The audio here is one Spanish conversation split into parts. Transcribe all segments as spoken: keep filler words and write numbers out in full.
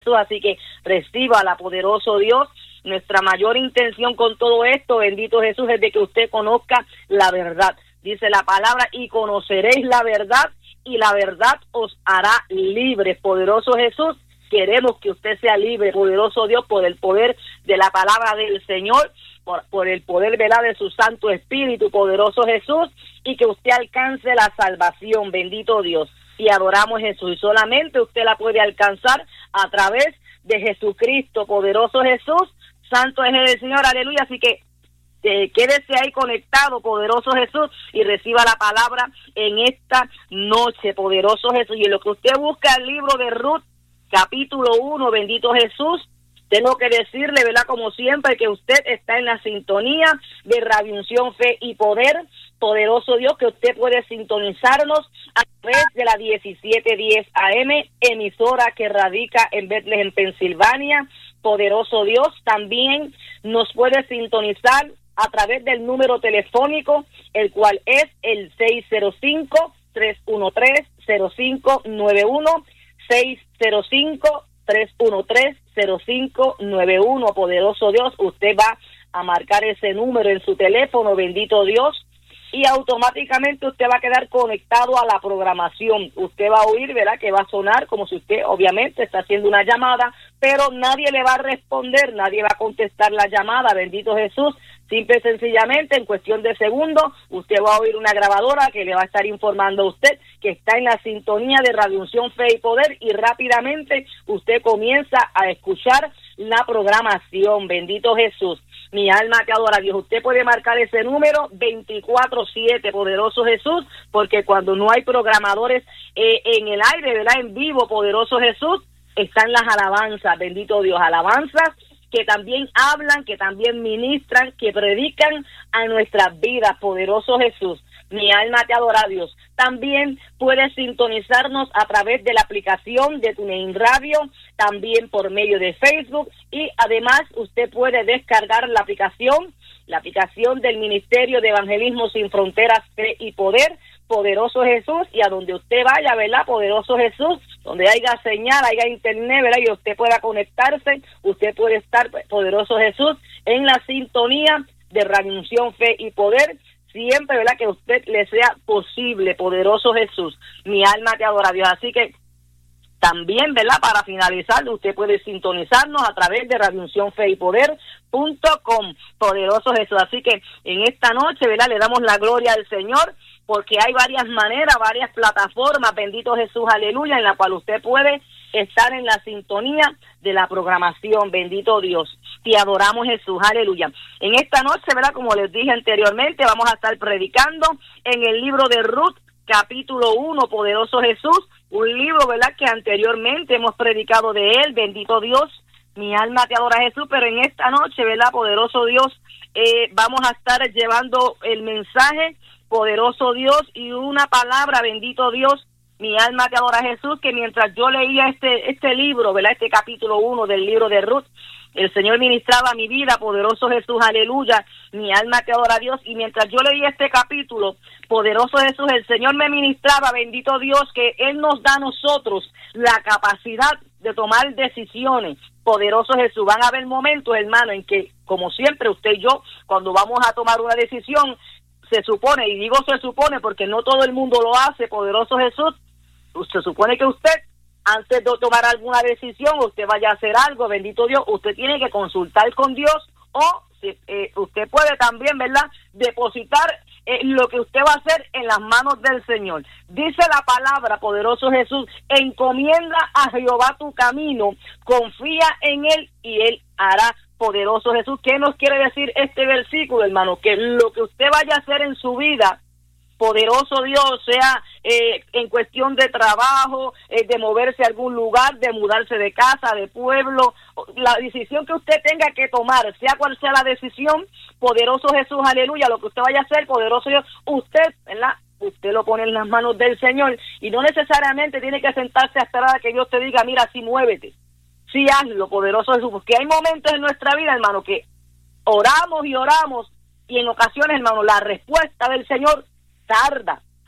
Jesús. Así que reciba la poderoso Dios. Nuestra mayor intención con todo esto, bendito Jesús, es de que usted conozca la verdad. Dice la palabra, y conoceréis la verdad, y la verdad os hará libres. Poderoso Jesús, queremos que usted sea libre, poderoso Dios, por el poder de la palabra del Señor, por, por el poder, ¿verdad?, de su Santo Espíritu, poderoso Jesús, y que usted alcance la salvación, bendito Dios. Y adoramos a Jesús, y solamente usted la puede alcanzar a través de Jesucristo, poderoso Jesús. Santo es el Señor, aleluya. Así que eh, quédese ahí conectado, poderoso Jesús, y reciba la palabra en esta noche, poderoso Jesús. Y en lo que usted busca el libro de Ruth, capítulo uno, bendito Jesús, tengo que decirle, ¿verdad?, como siempre, que usted está en la sintonía de Radio Unción, Fe y Poder. Poderoso Dios, que usted puede sintonizarnos a través de la diecisiete diez A M, emisora que radica en Bethlehem, Pensilvania. Poderoso Dios, también nos puede sintonizar a través del número telefónico, el cual es el seis cero cinco, tres uno tres, cero cinco nueve uno, seis cero cinco, tres uno tres, cero cinco nueve uno. Poderoso Dios, usted va a marcar ese número en su teléfono, bendito Dios, y automáticamente usted va a quedar conectado a la programación. Usted va a oír, ¿verdad?, que va a sonar como si usted obviamente está haciendo una llamada, pero nadie le va a responder, nadie va a contestar la llamada, bendito Jesús. Simple y sencillamente, en cuestión de segundos, usted va a oír una grabadora que le va a estar informando a usted que está en la sintonía de Radio Unción, Fe y Poder, y rápidamente usted comienza a escuchar la programación, bendito Jesús. Mi alma te adora, Dios. Usted puede marcar ese número veinticuatro siete, poderoso Jesús, porque cuando no hay programadores eh, en el aire, ¿verdad?, en vivo, poderoso Jesús, están las alabanzas, bendito Dios, alabanzas que también hablan, que también ministran, que predican a nuestras vidas, poderoso Jesús. Mi alma te adora, Dios. También puedes sintonizarnos a través de la aplicación de TuneIn Radio, también por medio de Facebook, y además usted puede descargar la aplicación, la aplicación del Ministerio de Evangelismo Sin Fronteras, Fe y Poder, poderoso Jesús, y a donde usted vaya, ¿verdad?, poderoso Jesús, donde haya señal, haya internet, ¿verdad?, y usted pueda conectarse, usted puede estar, poderoso Jesús, en la sintonía de Radio Unción, Fe y Poder, siempre, ¿verdad?, que a usted le sea posible, poderoso Jesús. Mi alma te adora, Dios. Así que también, ¿verdad?, para finalizar, usted puede sintonizarnos a través de Radio Unción, Fe y Poder punto com, poderoso Jesús. Así que en esta noche, ¿verdad?, le damos la gloria al Señor, porque hay varias maneras, varias plataformas, bendito Jesús, aleluya, en la cual usted puede estar en la sintonía de la programación, bendito Dios. Te adoramos, Jesús, aleluya. En esta noche, ¿verdad?, como les dije anteriormente, vamos a estar predicando en el libro de Ruth, capítulo uno, poderoso Jesús, un libro, ¿verdad?, que anteriormente hemos predicado de él, bendito Dios. Mi alma te adora, Jesús, pero en esta noche, ¿verdad?, poderoso Dios, eh, vamos a estar llevando el mensaje, poderoso Dios, y una palabra, bendito Dios. Mi alma te adora, Jesús, que mientras yo leía este este libro, ¿verdad?, este capítulo uno del libro de Ruth, el Señor ministraba mi vida, poderoso Jesús, aleluya. Mi alma te adora, Dios, y mientras yo leía este capítulo, poderoso Jesús, el Señor me ministraba, bendito Dios, que Él nos da a nosotros la capacidad de tomar decisiones. Poderoso Jesús, van a haber momentos, hermano, en que, como siempre, usted y yo, cuando vamos a tomar una decisión, se supone, y digo se supone porque no todo el mundo lo hace, poderoso Jesús, se supone que usted, antes de tomar alguna decisión, usted vaya a hacer algo, bendito Dios, usted tiene que consultar con Dios, o eh, usted puede también, ¿verdad?, depositar eh, lo que usted va a hacer en las manos del Señor. Dice la palabra, poderoso Jesús, encomienda a Jehová tu camino, confía en Él y Él hará. Poderoso Jesús, ¿qué nos quiere decir este versículo, hermano? Que lo que usted vaya a hacer en su vida, poderoso Dios, sea eh, en cuestión de trabajo, eh, de moverse a algún lugar, de mudarse de casa, de pueblo, la decisión que usted tenga que tomar, sea cual sea la decisión, poderoso Jesús, aleluya, lo que usted vaya a hacer, poderoso Dios, usted, ¿verdad?, usted lo pone en las manos del Señor, y no necesariamente tiene que sentarse a esperar a que Dios te diga, mira, sí, muévete. Sí, hazlo, poderoso Jesús, porque hay momentos en nuestra vida, hermano, que oramos y oramos, y en ocasiones, hermano, la respuesta del Señor tarda.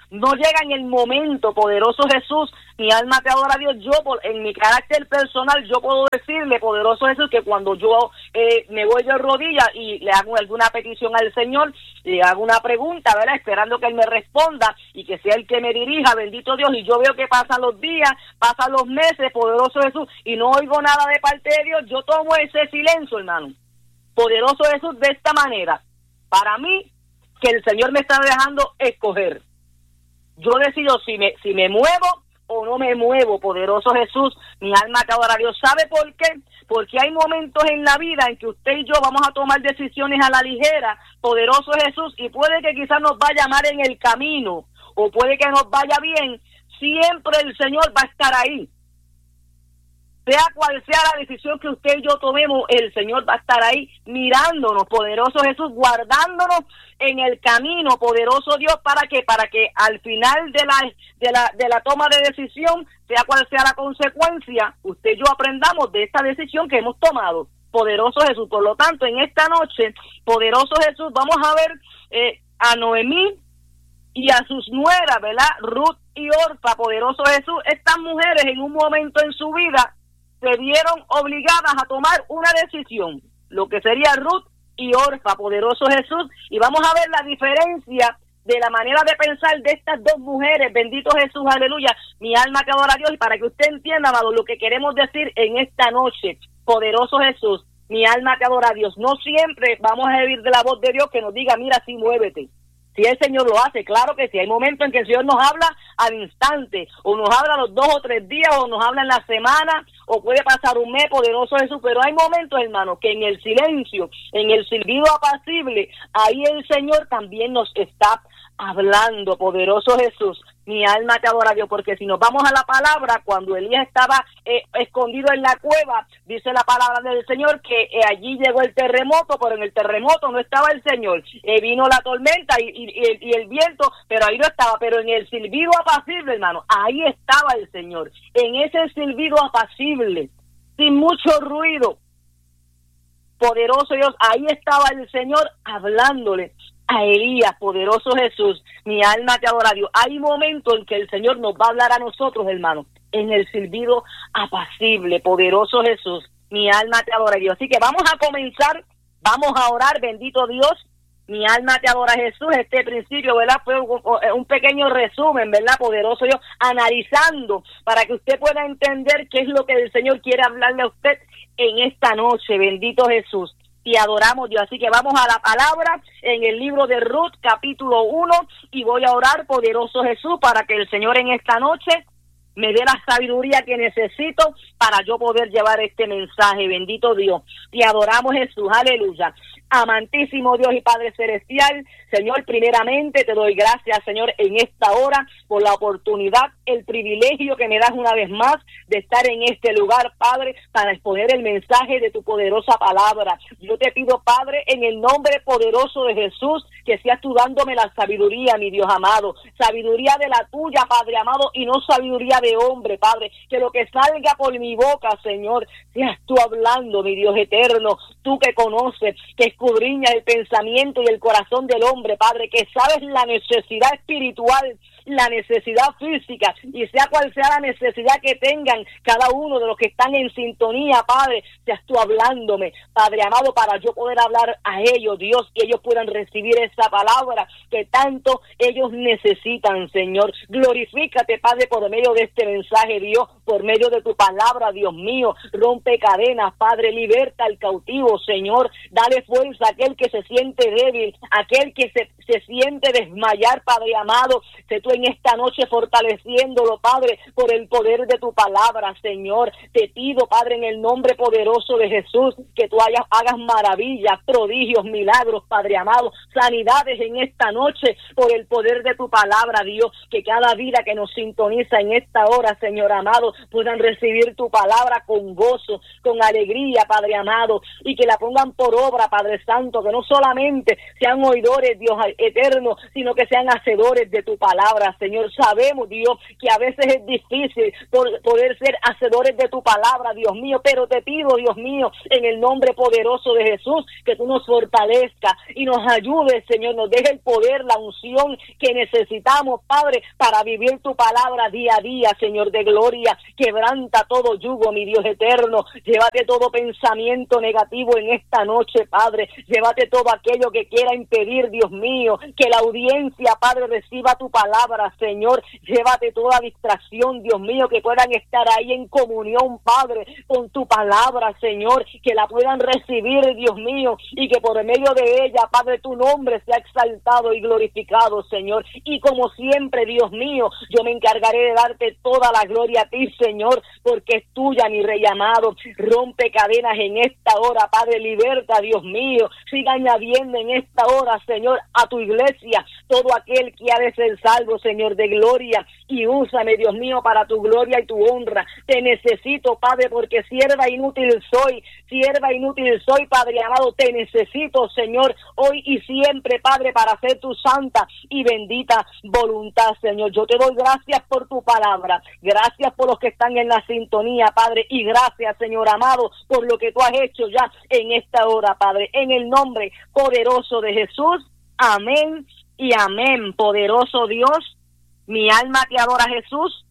no llega en el momento, poderoso Jesús, mi alma te adora a Dios. Yo, por, en mi carácter personal, yo puedo decirle, poderoso Jesús, que cuando yo eh, me voy de rodillas y le hago alguna petición al Señor, le hago una pregunta, ¿verdad?, esperando que Él me responda y que sea el que me dirija, bendito Dios, y yo veo que pasan los días, pasan los meses, poderoso Jesús, y no oigo nada de parte de Dios, yo tomo ese silencio, hermano. Poderoso Jesús, de esta manera, para mí, que el Señor me está dejando escoger. Yo decido si me, si me muevo o no me muevo, poderoso Jesús, mi alma te adora a Dios. ¿Sabe por qué? Porque hay momentos en la vida en que usted y yo vamos a tomar decisiones a la ligera, poderoso Jesús, y puede que quizás nos vaya mal en el camino, o puede que nos vaya bien. Siempre el Señor va a estar ahí. Sea cual sea la decisión que usted y yo tomemos, el Señor va a estar ahí mirándonos, poderoso Jesús, guardándonos en el camino, poderoso Dios, para que para que al final de la de la de la toma de decisión, sea cual sea la consecuencia, usted y yo aprendamos de esta decisión que hemos tomado, poderoso Jesús. Por lo tanto, en esta noche, poderoso Jesús, vamos a ver eh, a Noemí y a sus nueras, ¿verdad?, Ruth y Orfa, poderoso Jesús. Estas mujeres en un momento en su vida se vieron obligadas a tomar una decisión, lo que sería Ruth y Orfa, poderoso Jesús, y vamos a ver la diferencia de la manera de pensar de estas dos mujeres, bendito Jesús, aleluya, mi alma que adora a Dios, y para que usted entienda, amado, lo que queremos decir en esta noche, poderoso Jesús, mi alma que adora a Dios. No siempre vamos a oír de la voz de Dios que nos diga, mira, sí, muévete. Si el Señor lo hace, claro que sí. Hay momentos en que el Señor nos habla al instante, o nos habla los dos o tres días, o nos habla en la semana, o puede pasar un mes, poderoso Jesús. Pero hay momentos, hermano, que en el silencio, en el silbido apacible, ahí el Señor también nos está hablando, poderoso Jesús. Mi alma te adora a Dios, porque si nos vamos a la palabra, cuando Elías estaba eh, escondido en la cueva, dice la palabra del Señor que eh, allí llegó el terremoto, pero en el terremoto no estaba el Señor. Eh, vino la tormenta y, y, y, el, y el viento, pero ahí no estaba. Pero en el silbido apacible, hermano, ahí estaba el Señor. En ese silbido apacible, sin mucho ruido, poderoso Dios, ahí estaba el Señor hablándole a Elías, poderoso Jesús, mi alma te adora a Dios. Hay momentos en que el Señor nos va a hablar a nosotros, hermano, en el silbido apacible, poderoso Jesús, mi alma te adora a Dios. Así que vamos a comenzar, vamos a orar, bendito Dios, mi alma te adora Jesús. Este principio, ¿verdad?, fue un, un pequeño resumen, ¿verdad?, poderoso Dios, analizando para que usted pueda entender qué es lo que el Señor quiere hablarle a usted en esta noche, bendito Jesús. Y adoramos Dios. Así que vamos a la palabra en el libro de Ruth, capítulo uno, y voy a orar, poderoso Jesús, para que el Señor en esta noche me dé la sabiduría que necesito para yo poder llevar este mensaje, bendito Dios. Te adoramos, Jesús, aleluya. Amantísimo Dios y Padre Celestial, Señor, primeramente te doy gracias, Señor, en esta hora por la oportunidad, el privilegio que me das una vez más de estar en este lugar, Padre, para exponer el mensaje de tu poderosa palabra. Yo te pido, Padre, en el nombre poderoso de Jesús, que seas tú dándome la sabiduría, mi Dios amado, sabiduría de la tuya, Padre amado, y no sabiduría de hombre, Padre, que lo que salga por mi boca, Señor, seas tú hablando, mi Dios eterno, tú que conoces, que escudriñas el pensamiento y el corazón del hombre, Padre, que sabes la necesidad espiritual, la necesidad física, y sea cual sea la necesidad que tengan cada uno de los que están en sintonía, Padre, seas tú hablándome, Padre amado, para yo poder hablar a ellos, Dios, y ellos puedan recibir esa palabra que tanto ellos necesitan, Señor. Glorifícate, Padre, por medio de este mensaje, Dios, por medio de tu palabra, Dios mío. Rompe cadenas, Padre, liberta al cautivo, Señor. Dale fuerza a aquel que se siente débil, aquel que se, se siente desmayar, Padre amado. Sé tú en esta noche fortaleciéndolo, Padre, por el poder de tu palabra, Señor. Te pido, Padre, en el nombre poderoso de Jesús, que tú hayas, hagas maravillas, prodigios, milagros, Padre amado, sanidades en esta noche por el poder de tu palabra, Dios. Que cada vida que nos sintoniza en esta hora, Señor amado, puedan recibir tu palabra con gozo, con alegría, Padre amado, y que la pongan por obra, Padre Santo, que no solamente sean oidores, Dios eterno, sino que sean hacedores de tu palabra. palabra, Señor. Sabemos, Dios, que a veces es difícil por poder ser hacedores de tu palabra, Dios mío, pero te pido, Dios mío, en el nombre poderoso de Jesús, que tú nos fortalezcas y nos ayudes, Señor, nos deje el poder, la unción que necesitamos, Padre, para vivir tu palabra día a día, Señor de gloria. Quebranta todo yugo, mi Dios eterno. Llévate todo pensamiento negativo en esta noche, Padre. Llévate todo aquello que quiera impedir, Dios mío, que la audiencia, Padre, reciba tu palabra, Señor. Llévate toda distracción, Dios mío, que puedan estar ahí en comunión, Padre, con tu palabra, Señor, que la puedan recibir, Dios mío, y que por medio de ella, Padre, tu nombre sea exaltado y glorificado, Señor. Y como siempre, Dios mío, yo me encargaré de darte toda la gloria a ti, Señor, porque es tuya, mi Rey amado. Rompe cadenas en esta hora, Padre, liberta, Dios mío. Siga añadiendo en esta hora, Señor, a tu iglesia todo aquel que ha de ser salvo, Señor de gloria, y úsame, Dios mío, para tu gloria y tu honra. Te necesito, Padre, porque sierva inútil soy, sierva inútil soy, Padre amado. Te necesito, Señor, hoy y siempre, Padre, para hacer tu santa y bendita voluntad, Señor. Yo te doy gracias por tu palabra, gracias por los que están en la sintonía, Padre, y gracias, Señor amado, por lo que tú has hecho ya en esta hora, Padre, en el nombre poderoso de Jesús. Amén y amén. Poderoso Dios, mi alma te adora, Jesús.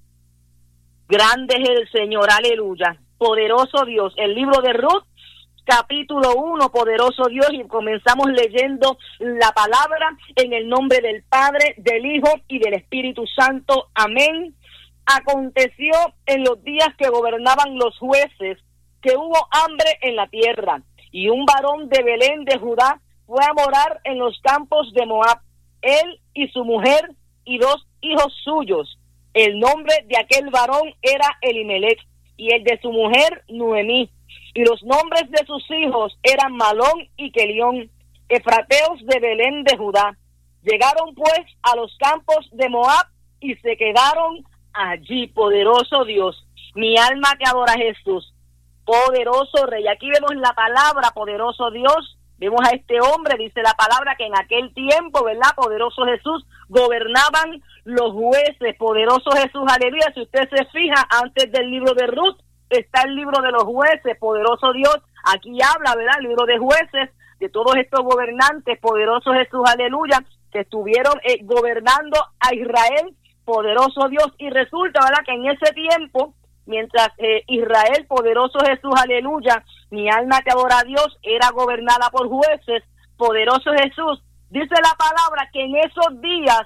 Grande es el Señor, aleluya. Poderoso Dios, el libro de Ruth, capítulo uno, poderoso Dios, y comenzamos leyendo la palabra en el nombre del Padre, del Hijo y del Espíritu Santo. Amén. Aconteció en los días que gobernaban los jueces que hubo hambre en la tierra, y un varón de Belén de Judá fue a morar en los campos de Moab, él y su mujer y dos hijos suyos. El nombre de aquel varón era Elimelech, y el de su mujer Noemí, y los nombres de sus hijos eran Malón y Kelión, efrateos de Belén de Judá. Llegaron pues a los campos de Moab y se quedaron allí. Poderoso Dios, mi alma te adora, Jesús. Poderoso Rey. Aquí vemos la palabra, poderoso Dios. Vemos a este hombre, dice la palabra, que en aquel tiempo, ¿verdad? Poderoso Jesús, gobernaban los jueces. Poderoso Jesús, aleluya. Si usted se fija, antes del libro de Ruth está el libro de los jueces. Poderoso Dios, aquí habla, ¿verdad? El libro de jueces, de todos estos gobernantes. Poderoso Jesús, aleluya, que estuvieron eh, gobernando a Israel. Poderoso Dios. Y resulta, ¿verdad?, que en ese tiempo, mientras eh, Israel, poderoso Jesús, aleluya, mi alma te adora a Dios, era gobernada por jueces. Poderoso Jesús, dice la palabra que en esos días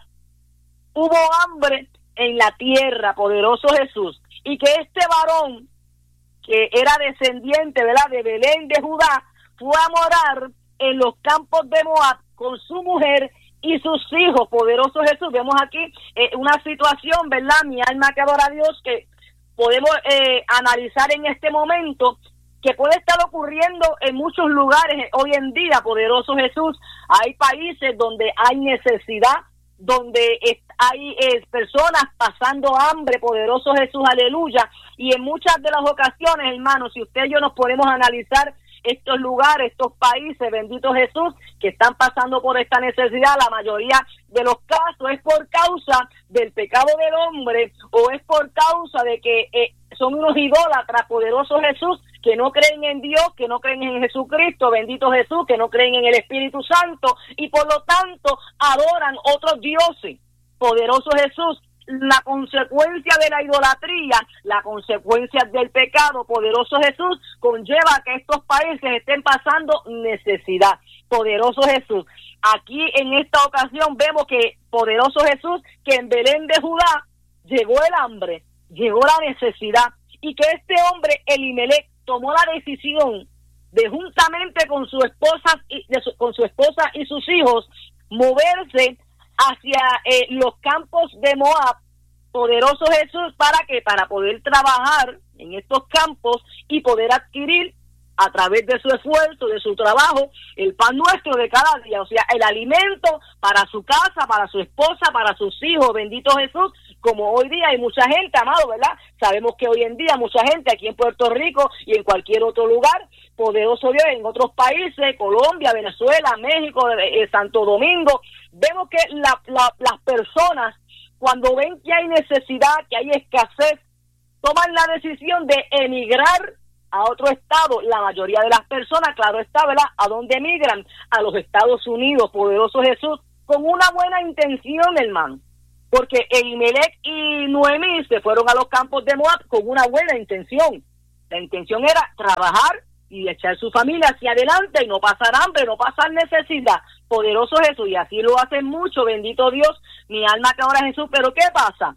hubo hambre en la tierra. Poderoso Jesús, y que este varón, que era descendiente, ¿verdad?, de Belén de Judá, fue a morar en los campos de Moab con su mujer y sus hijos. Poderoso Jesús, vemos aquí eh, una situación, ¿verdad? Mi alma que adora a Dios, que podemos eh, analizar en este momento, que puede estar ocurriendo en muchos lugares hoy en día. Poderoso Jesús, hay países donde hay necesidad, donde es, hay eh, personas pasando hambre. Poderoso Jesús, aleluya. Y en muchas de las ocasiones, hermanos, si usted y yo nos podemos analizar estos lugares, estos países, bendito Jesús, que están pasando por esta necesidad, la mayoría de los casos es por causa del pecado del hombre, o es por causa de que eh, son unos idólatras. Poderoso Jesús, que no creen en Dios, que no creen en Jesucristo, bendito Jesús, que no creen en el Espíritu Santo, y por lo tanto adoran otros dioses. Poderoso Jesús, la consecuencia de la idolatría, la consecuencia del pecado, poderoso Jesús, conlleva que estos países estén pasando necesidad. Poderoso Jesús, aquí en esta ocasión vemos que, poderoso Jesús, que en Belén de Judá llegó el hambre, llegó la necesidad, y que este hombre Elimelech tomó la decisión de, juntamente con su esposa y de su, con su esposa y sus hijos, moverse hacia eh, los campos de Moab. Poderoso Jesús, ¿para qué? Para poder trabajar en estos campos y poder adquirir, a través de su esfuerzo, de su trabajo, el pan nuestro de cada día, o sea, el alimento para su casa, para su esposa, para sus hijos. Bendito Jesús, como hoy día hay mucha gente, amado, ¿verdad? Sabemos que hoy en día mucha gente aquí en Puerto Rico y en cualquier otro lugar, poderoso Dios, en otros países, Colombia, Venezuela, México, eh, Santo Domingo, vemos que la, la, las personas cuando ven que hay necesidad, que hay escasez, toman la decisión de emigrar a otro estado. La mayoría de las personas, claro está, ¿verdad?, ¿a dónde emigran? A los Estados Unidos, poderoso Jesús, con una buena intención, hermano. Porque Elimelech y Noemí se fueron a los campos de Moab con una buena intención. La intención era trabajar y echar su familia hacia adelante y no pasar hambre, no pasar necesidad. Poderoso Jesús, y así lo hacen mucho, bendito Dios, mi alma que ahora Jesús. Pero ¿qué pasa?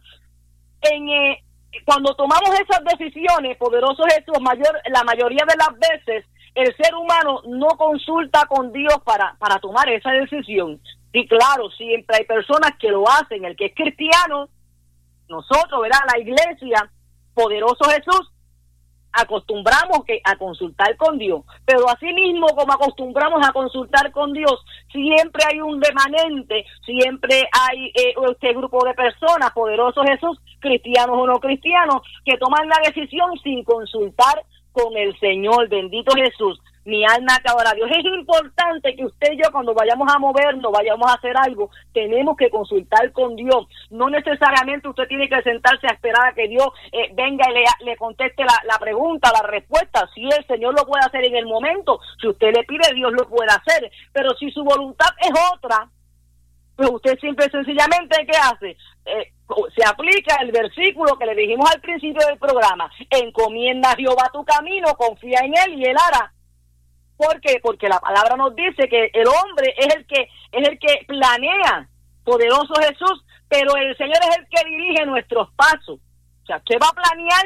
En eh, cuando tomamos esas decisiones, poderoso Jesús, mayor, la mayoría de las veces el ser humano no consulta con Dios para, para tomar esa decisión. Sí, claro, siempre hay personas que lo hacen. El que es cristiano, nosotros, ¿verdad?, la iglesia, poderoso Jesús, acostumbramos que a consultar con Dios, pero así mismo como acostumbramos a consultar con Dios, siempre hay un remanente, siempre hay eh, este grupo de personas, poderoso Jesús, cristianos o no cristianos, que toman la decisión sin consultar con el Señor, bendito Jesús. Mi alma que ahora Dios. Es importante que usted y yo, cuando vayamos a movernos, vayamos a hacer algo, tenemos que consultar con Dios. No necesariamente usted tiene que sentarse a esperar a que Dios eh, venga y le, le conteste la, la pregunta, la respuesta. Si el Señor lo puede hacer en el momento, si usted le pide, Dios lo puede hacer. Pero si su voluntad es otra, pues usted siempre sencillamente, ¿qué hace? Eh, se aplica el versículo que le dijimos al principio del programa: encomienda a Jehová tu camino, confía en Él y Él hará. ¿Por qué? Porque la palabra nos dice que el hombre es el que es el que planea, poderoso Jesús, pero el Señor es el que dirige nuestros pasos. O sea, ¿qué va a planear?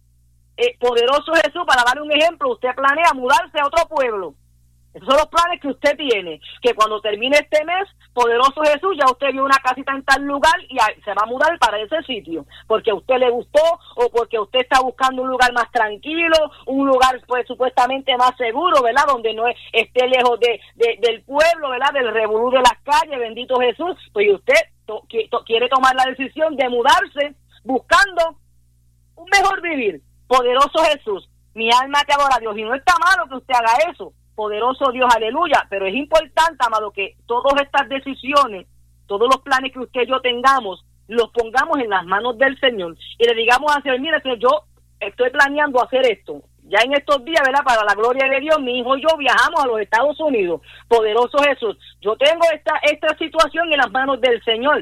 Eh, poderoso Jesús, para darle un ejemplo, usted planea mudarse a otro pueblo. Esos son los planes que usted tiene, que cuando termine este mes, poderoso Jesús, ya usted vio una casita en tal lugar y se va a mudar para ese sitio, porque a usted le gustó o porque usted está buscando un lugar más tranquilo, un lugar pues supuestamente más seguro, ¿verdad?, donde no esté lejos de, de del pueblo, ¿verdad?, del revolú de las calles, bendito Jesús. Pues usted to, to, quiere tomar la decisión de mudarse buscando un mejor vivir. Poderoso Jesús, mi alma te adora a Dios, y no está malo que usted haga eso. Poderoso Dios, aleluya, pero es importante, amado, que todas estas decisiones, todos los planes que usted y yo tengamos, los pongamos en las manos del Señor y le digamos al Señor: mire, Señor, yo estoy planeando hacer esto. Ya en estos días, ¿verdad?, para la gloria de Dios, mi hijo y yo viajamos a los Estados Unidos. Poderoso Jesús, yo tengo esta esta situación en las manos del Señor.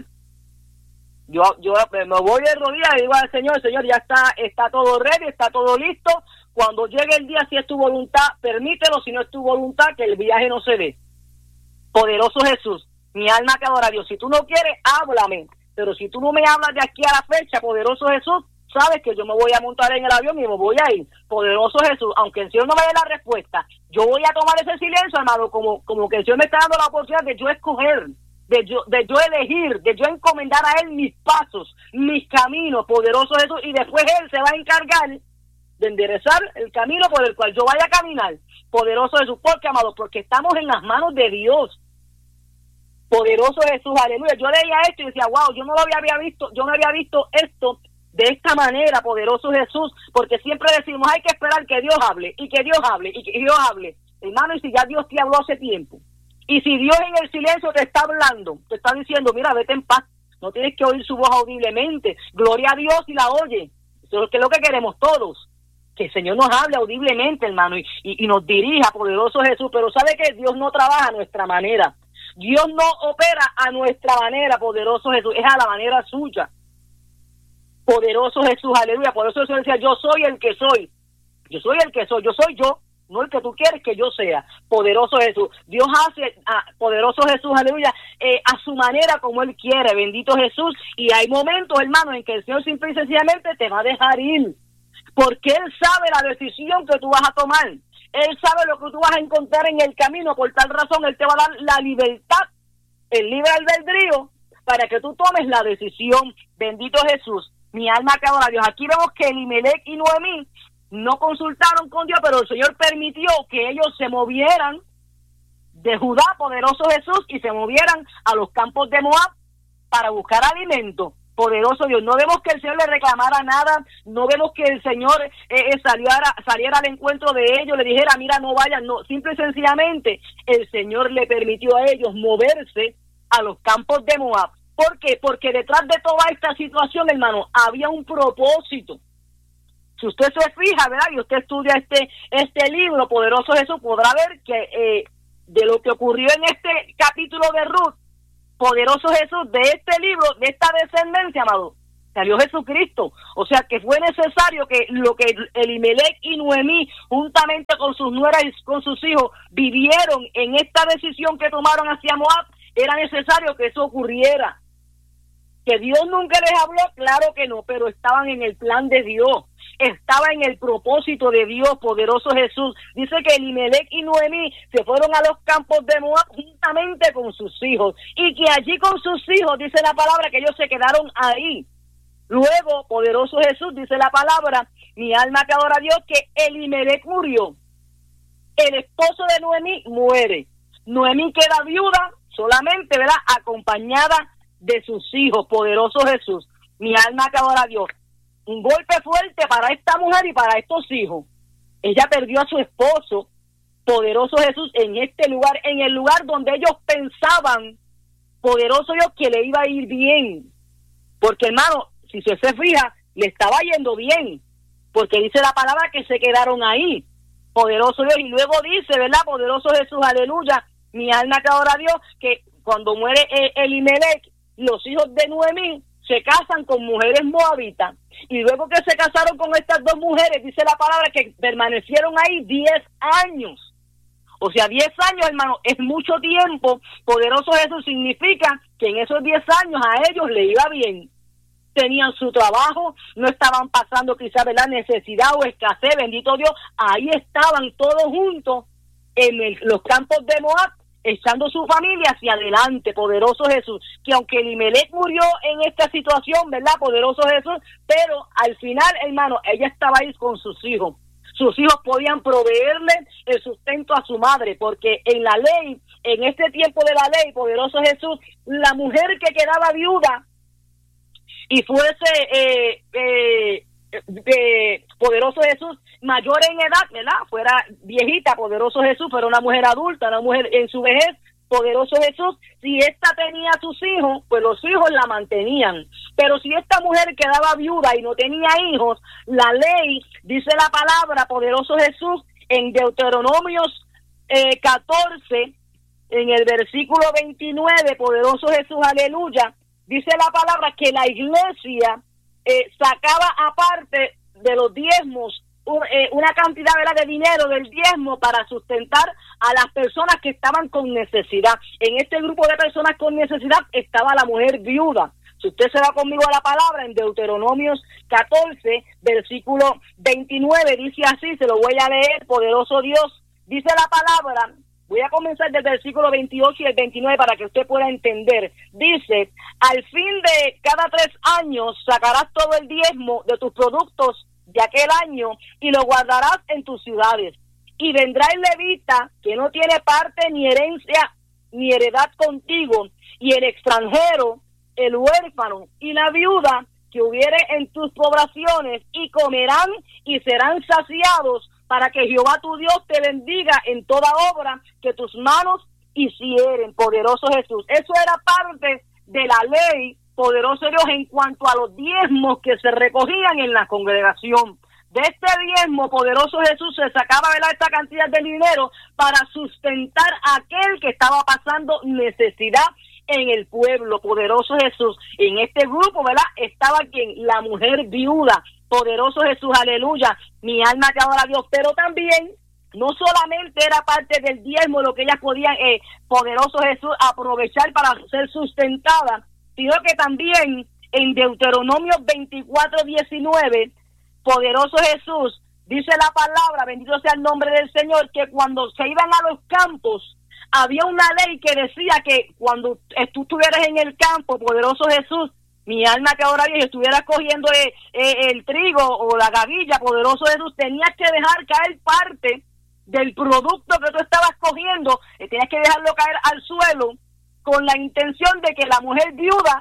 Yo yo me voy de rodillas y digo al Señor: Señor, ya está está todo ready, está todo listo. Cuando llegue el día, si es tu voluntad, permítelo. Si no es tu voluntad, que el viaje no se dé. Poderoso Jesús, mi alma que adora a Dios. Si tú no quieres, háblame. Pero si tú no me hablas de aquí a la fecha, poderoso Jesús, sabes que yo me voy a montar en el avión y me voy a ir. Poderoso Jesús, aunque el Señor no me dé la respuesta, yo voy a tomar ese silencio, hermano, como, como que el Señor me está dando la oportunidad de yo escoger, de yo, de yo elegir, de yo encomendar a Él mis pasos, mis caminos, poderoso Jesús, y después Él se va a encargar de enderezar el camino por el cual yo vaya a caminar. Poderoso Jesús, porque, amado, porque estamos en las manos de Dios. Poderoso Jesús, aleluya. Yo leía esto y decía: wow, yo no lo había visto, yo no había visto esto de esta manera, poderoso Jesús, porque siempre decimos: hay que esperar que Dios hable, y que Dios hable, y que Dios hable. Hermano, y si ya Dios te habló hace tiempo, y si Dios en el silencio te está hablando, te está diciendo: mira, vete en paz, no tienes que oír su voz audiblemente, gloria a Dios y la oye. Eso es lo que queremos todos, que el Señor nos hable audiblemente, hermano, y, y, y nos dirija, poderoso Jesús. Pero ¿sabe qué? Dios no trabaja a nuestra manera. Dios no opera a nuestra manera, poderoso Jesús. Es a la manera suya. Poderoso Jesús, aleluya. Por eso Jesús decía: yo soy el que soy. Yo soy el que soy. Yo soy yo, no el que tú quieres que yo sea. Poderoso Jesús. Dios hace, a, poderoso Jesús, aleluya, eh, a su manera, como Él quiere. Bendito Jesús. Y hay momentos, hermano, en que el Señor simple y sencillamente te va a dejar ir, porque Él sabe la decisión que tú vas a tomar. Él sabe lo que tú vas a encontrar en el camino. Por tal razón, Él te va a dar la libertad, el libre albedrío, para que tú tomes la decisión. Bendito Jesús, mi alma que adora a Dios. Aquí vemos que Elimelech y Noemí no consultaron con Dios, pero el Señor permitió que ellos se movieran de Judá, poderoso Jesús, y se movieran a los campos de Moab para buscar alimento. Poderoso Dios, no vemos que el Señor le reclamara nada, no vemos que el Señor eh, eh, saliera, saliera al encuentro de ellos, le dijera: mira, no vayan. No, simple y sencillamente el Señor le permitió a ellos moverse a los campos de Moab. ¿Por qué? Porque detrás de toda esta situación, hermano, había un propósito. Si usted se fija, ¿verdad? Y usted estudia este este libro, Poderoso Jesús, podrá ver que eh, de lo que ocurrió en este capítulo de Ruth, Poderoso Jesús, de este libro, de esta descendencia, amado, salió Jesucristo. O sea que fue necesario que lo que Elimelech y Noemí, juntamente con sus nueras y con sus hijos, vivieron en esta decisión que tomaron hacia Moab, era necesario que eso ocurriera. Que Dios nunca les habló, claro que no, pero estaban en el plan de Dios, estaba en el propósito de Dios. Poderoso Jesús. Dice que Elimelech y Noemí se fueron a los campos de Moab juntamente con sus hijos, y que allí con sus hijos, dice la palabra, que ellos se quedaron ahí. Luego, Poderoso Jesús, dice la palabra, mi alma que adora a Dios, que Elimelech murió, el esposo de Noemí muere, Noemí queda viuda solamente, ¿verdad?, acompañada de sus hijos. Poderoso Jesús, mi alma que adora a Dios. Un golpe fuerte para esta mujer y para estos hijos. Ella perdió a su esposo, Poderoso Jesús, en este lugar, en el lugar donde ellos pensaban, Poderoso Dios, que le iba a ir bien. Porque, hermano, si se se fija, le estaba yendo bien, porque dice la palabra que se quedaron ahí. Poderoso Dios. Y luego dice, ¿verdad? Poderoso Jesús, aleluya, mi alma que adora a Dios, que cuando muere Elimelech, los hijos de Noemí se casan con mujeres moabitas, y luego que se casaron con estas dos mujeres, dice la palabra que permanecieron ahí diez años. O sea, diez años, hermano, es mucho tiempo. Poderoso Jesús, significa que en esos diez años a ellos le iba bien. Tenían su trabajo, no estaban pasando quizás, ¿verdad?, necesidad o escasez, bendito Dios. Ahí estaban todos juntos en el, los campos de Moab, echando su familia hacia adelante. Poderoso Jesús, que aunque Elimelech murió en esta situación, ¿verdad?, Poderoso Jesús, pero al final, hermano, ella estaba ahí con sus hijos. Sus hijos podían proveerle el sustento a su madre, porque en la ley, en este tiempo de la ley, Poderoso Jesús, la mujer que quedaba viuda y fuese eh, eh, eh, Poderoso Jesús, mayor en edad, ¿verdad?, fuera viejita, Poderoso Jesús, pero una mujer adulta, una mujer en su vejez, Poderoso Jesús, si esta tenía a sus hijos, pues los hijos la mantenían. Pero si esta mujer quedaba viuda y no tenía hijos, la ley, dice la palabra, Poderoso Jesús, en Deuteronomios eh, catorce, en el versículo veintinueve, Poderoso Jesús, aleluya, dice la palabra que la iglesia eh, sacaba aparte de los diezmos una cantidad, ¿verdad?, de dinero del diezmo para sustentar a las personas que estaban con necesidad. En este grupo de personas con necesidad estaba la mujer viuda. Si usted se va conmigo a la palabra, en Deuteronomios catorce, versículo veintinueve, dice así, se lo voy a leer, Poderoso Dios, dice la palabra, voy a comenzar desde el versículo veintiocho y el veintinueve para que usted pueda entender. Dice, al fin de cada tres años sacarás todo el diezmo de tus productos de aquel año y lo guardarás en tus ciudades. Y vendrá el levita que no tiene parte ni herencia ni heredad contigo, y el extranjero, el huérfano y la viuda que hubiere en tus poblaciones, y comerán y serán saciados, para que Jehová tu Dios te bendiga en toda obra que tus manos hicieren. Poderoso Jesús. Eso era parte de la ley, Poderoso Dios, en cuanto a los diezmos que se recogían en la congregación. De este diezmo, Poderoso Jesús, se sacaba, ¿verdad?, esta cantidad de dinero para sustentar a aquel que estaba pasando necesidad en el pueblo. Poderoso Jesús. En este grupo, ¿verdad?, estaba quien, la mujer viuda. Poderoso Jesús, aleluya, mi alma que adora a Dios. Pero también, no solamente era parte del diezmo lo que ellas podían, eh, Poderoso Jesús, aprovechar para ser sustentada, sino que también en Deuteronomio veinticuatro diecinueve, Poderoso Jesús, dice la palabra, bendito sea el nombre del Señor, que cuando se iban a los campos, había una ley que decía que cuando tú estuvieras en el campo, Poderoso Jesús, mi alma que ahora Dios, estuvieras cogiendo eh, eh, el trigo o la gavilla, Poderoso Jesús, tenías que dejar caer parte del producto que tú estabas cogiendo, eh, tenías que dejarlo caer al suelo, con la intención de que la mujer viuda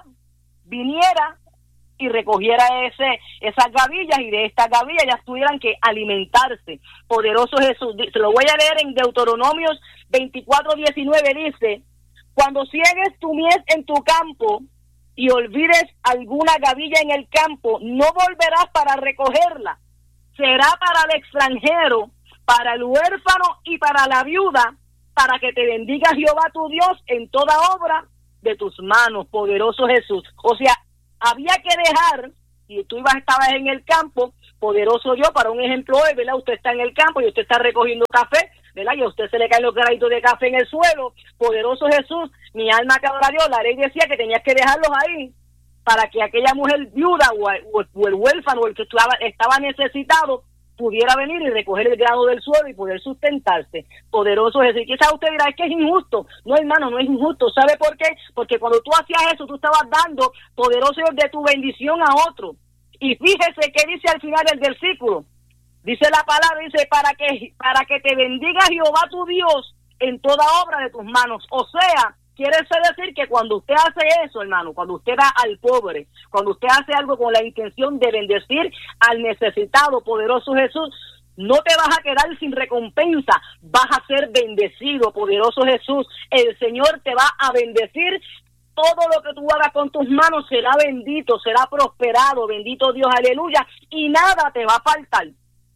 viniera y recogiera ese esas gavillas, y de estas gavillas ya tuvieran que alimentarse. Poderoso Jesús, se lo voy a leer en Deuteronomios veinticuatro diecinueve, dice, cuando ciegues tu mies en tu campo y olvides alguna gavilla en el campo, no volverás para recogerla. Será para el extranjero, para el huérfano y para la viuda, para que te bendiga Jehová tu Dios en toda obra de tus manos, poderoso Jesús. O sea, había que dejar, y tú ibas, estabas en el campo, poderoso Dios, para un ejemplo hoy, ¿verdad? Usted está en el campo y usted está recogiendo café, ¿verdad? Y a usted se le caen los granitos de café en el suelo, poderoso Jesús, mi alma que adora a Dios, la ley decía que tenías que dejarlos ahí, para que aquella mujer viuda o, o, o el huérfano o el que estaba, estaba necesitado, pudiera venir y recoger el grano del suelo y poder sustentarse. Poderoso Jesús. Y quizás usted dirá, es que es injusto. No, hermano, no es injusto. ¿Sabe por qué? Porque cuando tú hacías eso, tú estabas dando, poderoso Dios, de tu bendición a otro. Y fíjese qué dice al final del versículo. Dice la palabra, dice, para que, para que te bendiga Jehová tu Dios en toda obra de tus manos. O sea, quiere decir que cuando usted hace eso, hermano, cuando usted da al pobre, cuando usted hace algo con la intención de bendecir al necesitado, poderoso Jesús, no te vas a quedar sin recompensa, vas a ser bendecido, poderoso Jesús. El Señor te va a bendecir. Todo lo que tú hagas con tus manos será bendito, será prosperado, bendito Dios, aleluya, y nada te va a faltar.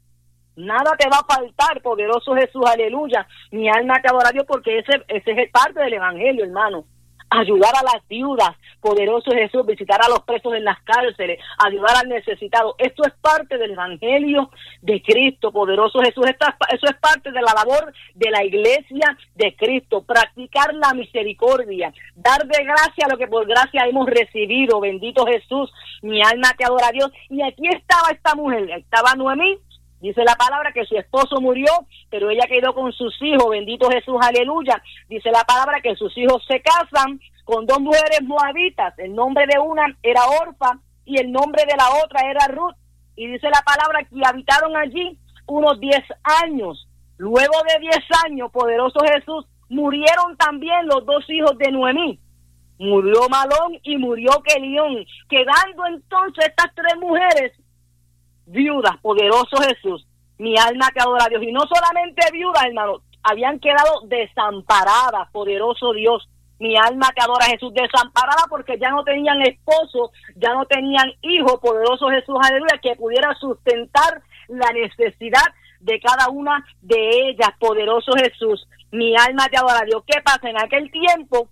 Nada te va a faltar, poderoso Jesús, aleluya. Mi alma te adora a Dios, porque ese, ese es parte del evangelio, hermano. Ayudar a las viudas, poderoso Jesús, visitar a los presos en las cárceles, ayudar al necesitado. Esto es parte del evangelio de Cristo, poderoso Jesús. Esta, eso es parte de la labor de la iglesia de Cristo. Practicar la misericordia, dar de gracia lo que por gracia hemos recibido, bendito Jesús. Mi alma te adora a Dios. Y aquí estaba esta mujer, estaba Noemí. Dice la palabra que su esposo murió, pero ella quedó con sus hijos, bendito Jesús, aleluya. Dice la palabra que sus hijos se casan con dos mujeres moabitas. El nombre de una era Orfa y el nombre de la otra era Ruth. Y dice la palabra que habitaron allí unos diez años. Luego de diez años, poderoso Jesús, murieron también los dos hijos de Noemí. Murió Malón y murió Kelión, quedando entonces estas tres mujeres viudas, poderoso Jesús. Mi alma te adora a Dios. Y no solamente viudas, hermano, habían quedado desamparadas, poderoso Dios. Mi alma te adora a Jesús, desamparada porque ya no tenían esposo, ya no tenían hijo, poderoso Jesús, aleluya, que pudiera sustentar la necesidad de cada una de ellas, poderoso Jesús. Mi alma te adora a Dios. ¿Qué pasa? En aquel tiempo,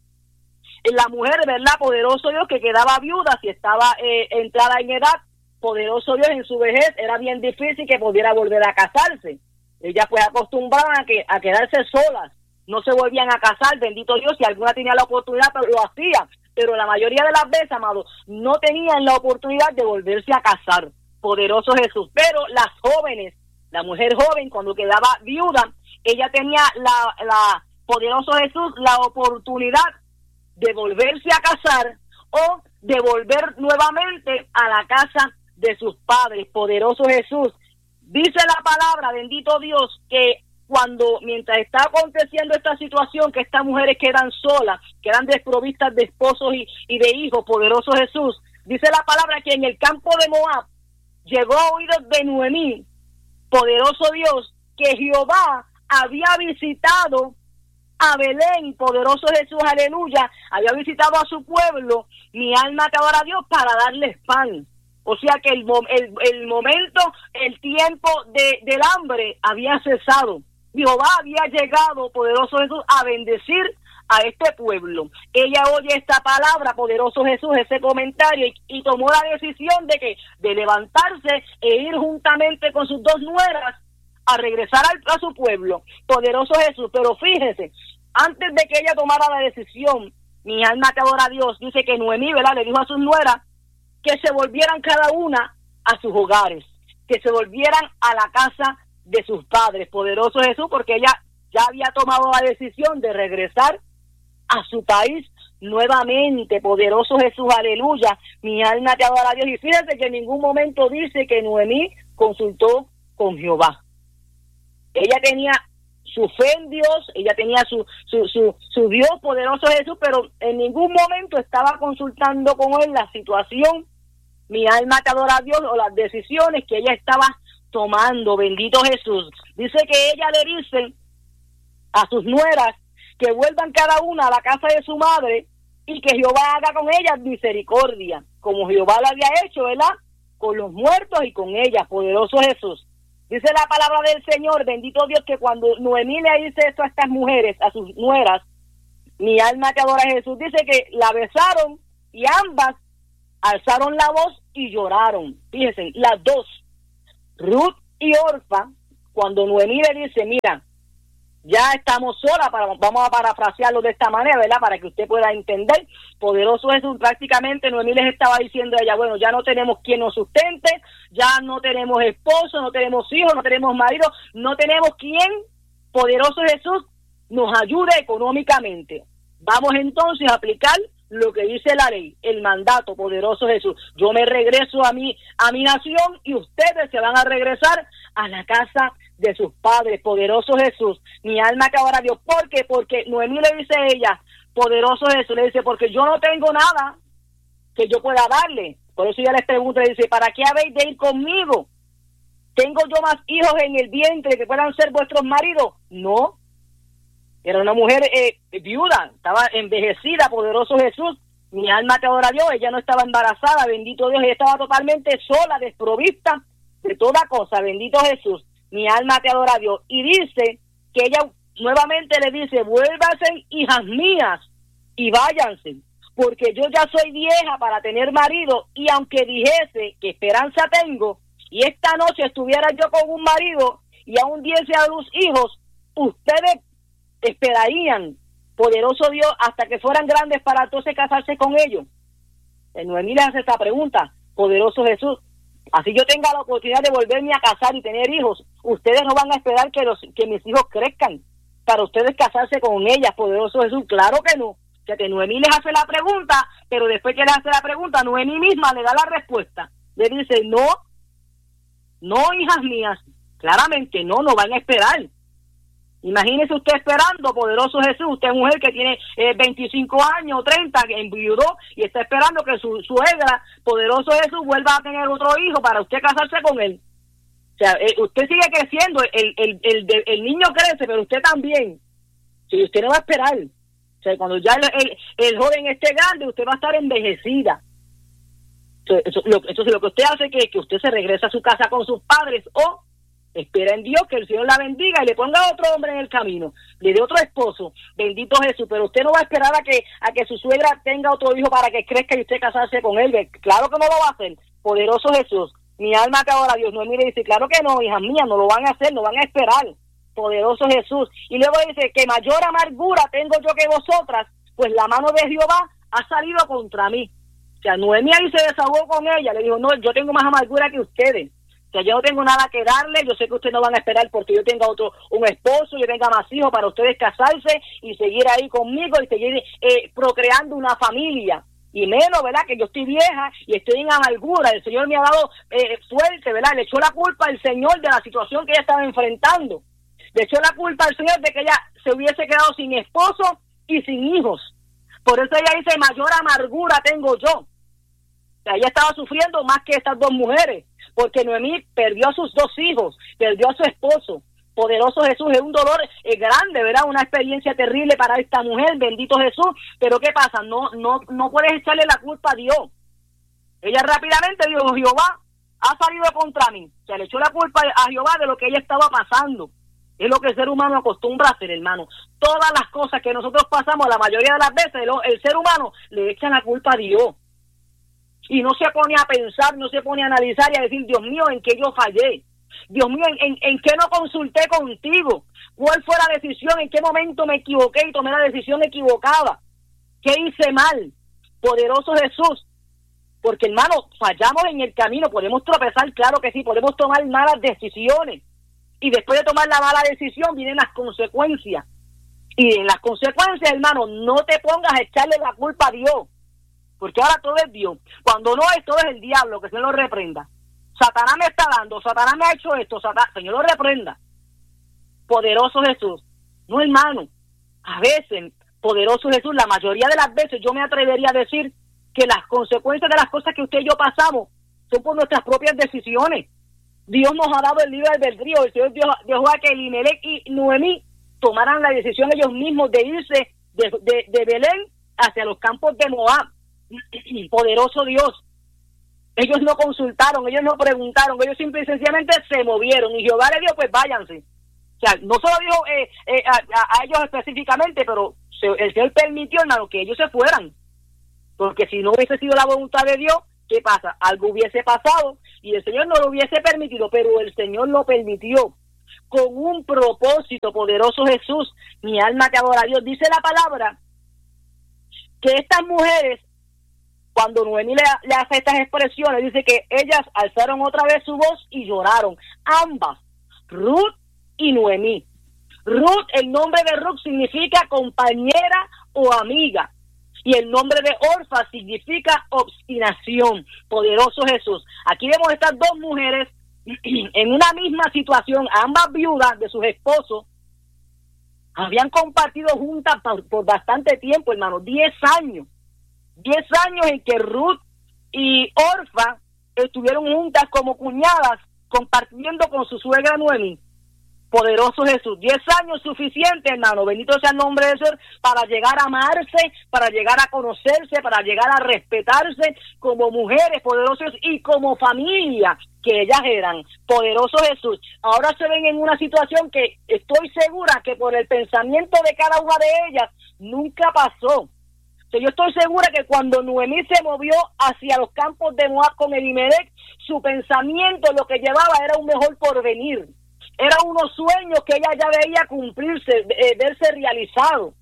la mujer, ¿verdad? Poderoso Dios, que quedaba viuda, si estaba eh, entrada en edad, poderoso Dios, en su vejez era bien difícil que pudiera volver a casarse. Ellas pues acostumbraban a, que, a quedarse solas, no se volvían a casar, bendito Dios, si alguna tenía la oportunidad, pero lo hacía, pero la mayoría de las veces, amados, no tenían la oportunidad de volverse a casar, poderoso Jesús. Pero las jóvenes, la mujer joven, cuando quedaba viuda, ella tenía la, la poderoso Jesús, la oportunidad de volverse a casar o de volver nuevamente a la casa de sus padres, poderoso Jesús. Dice la palabra, bendito Dios, que cuando, mientras está aconteciendo esta situación, que estas mujeres quedan solas, quedan desprovistas de esposos y, y de hijos, poderoso Jesús, dice la palabra que en el campo de Moab llegó a oídos de Noemí, poderoso Dios, que Jehová había visitado a Belén, poderoso Jesús, aleluya, había visitado a su pueblo. Mi alma te adora a Dios, para darles pan. O sea que el, el, el momento, el tiempo de, del hambre había cesado. Jehová había llegado, poderoso Jesús, a bendecir a este pueblo. Ella oye esta palabra, poderoso Jesús, ese comentario, y, y tomó la decisión de que de levantarse e ir juntamente con sus dos nueras a regresar al, a su pueblo, poderoso Jesús. Pero fíjese, antes de que ella tomara la decisión, mi alma te adora a Dios, dice que Noemí, ¿verdad?, le dijo a sus nueras que se volvieran cada una a sus hogares, que se volvieran a la casa de sus padres, poderoso Jesús, porque ella ya había tomado la decisión de regresar a su país nuevamente, poderoso Jesús, aleluya. Mi alma te adora a Dios. Y fíjate que en ningún momento dice que Noemí consultó con Jehová. Ella tenía su fe en Dios, ella tenía su, su, su, su Dios, poderoso Jesús, pero en ningún momento estaba consultando con él la situación. Mi alma te adora a Dios, o las decisiones que ella estaba tomando, bendito Jesús. Dice que ella le dice a sus nueras que vuelvan cada una a la casa de su madre y que Jehová haga con ellas misericordia, como Jehová lo había hecho, ¿verdad?, con los muertos y con ellas, poderoso Jesús. Dice la palabra del Señor, bendito Dios, que cuando Noemí le dice esto a estas mujeres, a sus nueras, mi alma te adora Jesús, dice que la besaron y ambas alzaron la voz y lloraron. Fíjense, las dos, Ruth y Orfa, cuando Noemí le dice, mira, ya estamos solas, para, vamos a parafrasearlo de esta manera, ¿verdad?, para que usted pueda entender, poderoso Jesús, prácticamente Noemí les estaba diciendo a ella, bueno, ya no tenemos quien nos sustente, ya no tenemos esposo, no tenemos hijos, no tenemos marido, no tenemos quien, poderoso Jesús, nos ayude económicamente. Vamos entonces a aplicar lo que dice la ley, el mandato, poderoso Jesús. Yo me regreso a mi, a mi nación y ustedes se van a regresar a la casa de sus padres, poderoso Jesús. Mi alma que ahora Dios, ¿por qué? Porque Noemí le dice a ella, poderoso Jesús, le dice, porque yo no tengo nada que yo pueda darle. Por eso ella les pregunta, le dice, ¿para qué habéis de ir conmigo? ¿Tengo yo más hijos en el vientre que puedan ser vuestros maridos? No. Era una mujer eh, viuda, estaba envejecida, poderoso Jesús. Mi alma te adora Dios, ella no estaba embarazada, bendito Dios, ella estaba totalmente sola, desprovista de toda cosa, bendito Jesús. Mi alma te adora Dios. Y dice que ella nuevamente le dice, vuélvanse, hijas mías, y váyanse, porque yo ya soy vieja para tener marido, y aunque dijese que esperanza tengo, y esta noche estuviera yo con un marido, y aún diese a luz hijos, ustedes esperarían, poderoso Dios, hasta que fueran grandes para entonces casarse con ellos. En Noemí les hace esta pregunta, poderoso Jesús, así yo tenga la oportunidad de volverme a casar y tener hijos, ustedes no van a esperar que los que mis hijos crezcan para ustedes casarse con ellas, poderoso Jesús. Claro que no. O sea, que Noemí les hace la pregunta, pero después que les hace la pregunta, Noemí misma le da la respuesta. Le dice, no, no, hijas mías, claramente no, no van a esperar. Imagínese usted esperando, poderoso Jesús, usted mujer que tiene eh, veinticinco años, treinta, que enviudó y está esperando que su suegra, poderoso Jesús, vuelva a tener otro hijo para usted casarse con él. O sea, eh, usted sigue creciendo, el, el, el, el, el niño crece, pero usted también. Si usted no va a esperar. O sea, cuando ya el, el, el joven esté grande, usted va a estar envejecida. Entonces, eso, lo, entonces lo que usted hace es que, que usted se regresa a su casa con sus padres o espera en Dios que el Señor la bendiga y le ponga otro hombre en el camino, le dé otro esposo, bendito Jesús, pero usted no va a esperar a que a que su suegra tenga otro hijo para que crezca y usted casarse con él. Claro que no lo va a hacer, poderoso Jesús. Mi alma que ahora Dios no mire y dice, claro que no, hijas mías, no lo van a hacer, no van a esperar, poderoso Jesús. Y luego dice, que mayor amargura tengo yo que vosotras, pues la mano de Jehová ha salido contra mí. O sea, Noemí ahí se desahogó con ella, le dijo, no, yo tengo más amargura que ustedes. O sea, yo no tengo nada que darle, yo sé que ustedes no van a esperar porque yo tenga otro, un esposo, yo tenga más hijos para ustedes casarse y seguir ahí conmigo y seguir eh, procreando una familia. Y menos, ¿verdad?, que yo estoy vieja y estoy en amargura. El Señor me ha dado eh, suerte, ¿verdad? Le echó la culpa al Señor de la situación que ella estaba enfrentando. Le echó la culpa al Señor de que ella se hubiese quedado sin esposo y sin hijos. Por eso ella dice, mayor amargura tengo yo. O sea, ella estaba sufriendo más que estas dos mujeres, porque Noemí perdió a sus dos hijos, perdió a su esposo. Poderoso Jesús, es un dolor eh, grande, ¿verdad? Una experiencia terrible para esta mujer, bendito Jesús. Pero ¿qué pasa? No no no puedes echarle la culpa a Dios. Ella rápidamente dijo, Jehová ha salido contra mí. O sea, le echó la culpa a Jehová de lo que ella estaba pasando. Es lo que el ser humano acostumbra a hacer, hermano. Todas las cosas que nosotros pasamos, la mayoría de las veces, el, el ser humano le echa la culpa a Dios. Y no se pone a pensar, no se pone a analizar y a decir, Dios mío, ¿en qué yo fallé? Dios mío, ¿en, en, en qué no consulté contigo? ¿Cuál fue la decisión? ¿En qué momento me equivoqué y tomé la decisión equivocada? ¿Qué hice mal? Poderoso Jesús. Porque, hermano, fallamos en el camino, podemos tropezar, claro que sí, podemos tomar malas decisiones. Y después de tomar la mala decisión vienen las consecuencias. Y en las consecuencias, hermano, no te pongas a echarle la culpa a Dios. Porque ahora todo es Dios. Cuando no es, todo es el diablo, que se lo reprenda. Satanás me está dando, Satanás me ha hecho esto, Satanás, Señor lo reprenda. Poderoso Jesús. No, hermano, a veces, poderoso Jesús, la mayoría de las veces yo me atrevería a decir que las consecuencias de las cosas que usted y yo pasamos son por nuestras propias decisiones. Dios nos ha dado el libre albedrío. El Señor Dios dejó a que Elimelech y Noemí tomaran la decisión ellos mismos de irse de, de, de Belén hacia los campos de Moab. Poderoso Dios. Ellos no consultaron, ellos no preguntaron, ellos simple y sencillamente se movieron. Y Jehová le dijo, pues váyanse. O sea, no solo dijo eh, eh, a, a ellos específicamente, pero se, el Señor permitió, hermano, que ellos se fueran. Porque si no hubiese sido la voluntad de Dios, ¿qué pasa? Algo hubiese pasado y el Señor no lo hubiese permitido, pero el Señor lo permitió con un propósito. Poderoso Jesús, mi alma te adora a Dios. Dice la palabra que estas mujeres, cuando Noemí le, le hace estas expresiones, dice que ellas alzaron otra vez su voz y lloraron. Ambas, Ruth y Noemí. Ruth, el nombre de Ruth significa compañera o amiga. Y el nombre de Orfa significa obstinación. Poderoso Jesús. Aquí vemos estas dos mujeres en una misma situación, ambas viudas de sus esposos. Habían compartido juntas por, por bastante tiempo, hermano, diez años. Diez años en que Ruth y Orfa estuvieron juntas como cuñadas, compartiendo con su suegra Noemí. Poderoso Jesús, diez años suficiente, hermano, bendito sea el nombre de Dios, para llegar a amarse, para llegar a conocerse, para llegar a respetarse como mujeres, poderosos, y como familia que ellas eran. Poderoso Jesús. Ahora se ven en una situación que estoy segura que por el pensamiento de cada una de ellas nunca pasó. O sea, yo estoy segura que cuando Noemí se movió hacia los campos de Moab con Elimelech, su pensamiento lo que llevaba era un mejor porvenir. Eran unos sueños que ella ya veía cumplirse, eh, verse realizado.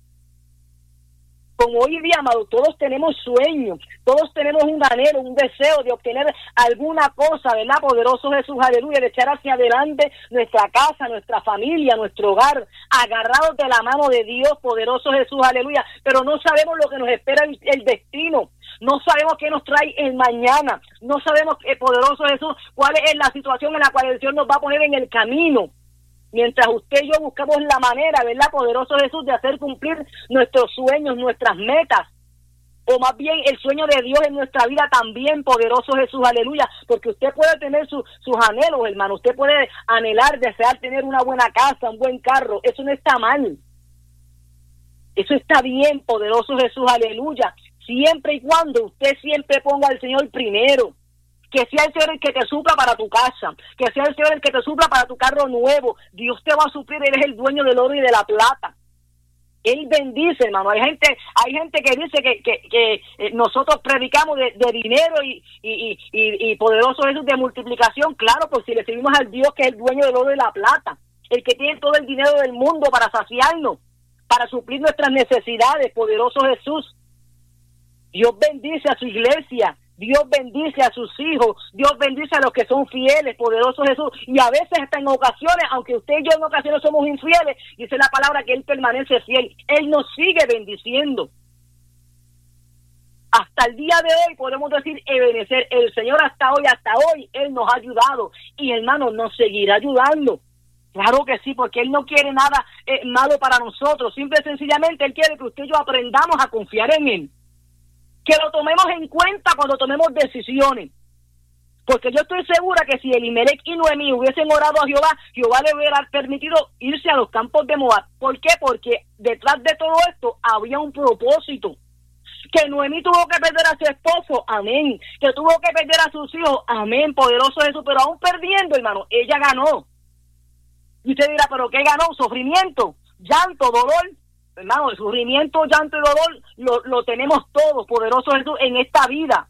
Como hoy día, amado, todos tenemos sueños, todos tenemos un anhelo, un deseo de obtener alguna cosa, ¿verdad? Poderoso Jesús, aleluya, de echar hacia adelante nuestra casa, nuestra familia, nuestro hogar, agarrados de la mano de Dios, poderoso Jesús, aleluya. Pero no sabemos lo que nos espera el, el destino. No sabemos qué nos trae el mañana. No sabemos, eh, poderoso Jesús, cuál es la situación en la cual el Señor nos va a poner en el camino. Mientras usted y yo buscamos la manera, ¿verdad, poderoso Jesús, de hacer cumplir nuestros sueños, nuestras metas. O más bien el sueño de Dios en nuestra vida también, poderoso Jesús, aleluya. Porque usted puede tener su, sus anhelos, hermano. Usted puede anhelar, desear tener una buena casa, un buen carro. Eso no está mal. Eso está bien, poderoso Jesús, aleluya. Siempre y cuando usted siempre ponga al Señor primero. Que sea el Señor el que te supla para tu casa, que sea el Señor el que te supla para tu carro nuevo. Dios te va a suplir, Él es el dueño del oro y de la plata. Él bendice, hermano. Hay gente, hay gente que dice que, que, que eh, nosotros predicamos de, de dinero y, y, y, y poderoso Jesús de multiplicación. Claro, pues si le servimos al Dios que es el dueño del oro y la plata, el que tiene todo el dinero del mundo para saciarnos, para suplir nuestras necesidades, poderoso Jesús. Dios bendice a su iglesia. Dios bendice a sus hijos, Dios bendice a los que son fieles, poderoso Jesús, y a veces hasta en ocasiones, aunque usted y yo en ocasiones somos infieles, dice la palabra que Él permanece fiel, Él nos sigue bendiciendo. Hasta el día de hoy podemos decir, Ebenezer, el Señor hasta hoy, hasta hoy, Él nos ha ayudado, y hermano, nos seguirá ayudando. Claro que sí, porque Él no quiere nada eh, malo para nosotros, simple y sencillamente Él quiere que usted y yo aprendamos a confiar en Él. Que lo tomemos en cuenta cuando tomemos decisiones. Porque yo estoy segura que si Elimelech y Noemí hubiesen orado a Jehová, Jehová le hubiera permitido irse a los campos de Moab. ¿Por qué? Porque detrás de todo esto había un propósito. Que Noemí tuvo que perder a su esposo, amén. Que tuvo que perder a sus hijos, amén, poderoso Jesús. Pero aún perdiendo, hermano, ella ganó. Y usted dirá, ¿pero qué ganó? Sufrimiento, llanto, dolor. Hermano, el sufrimiento, llanto y dolor lo, lo tenemos todos, poderoso Jesús, en esta vida.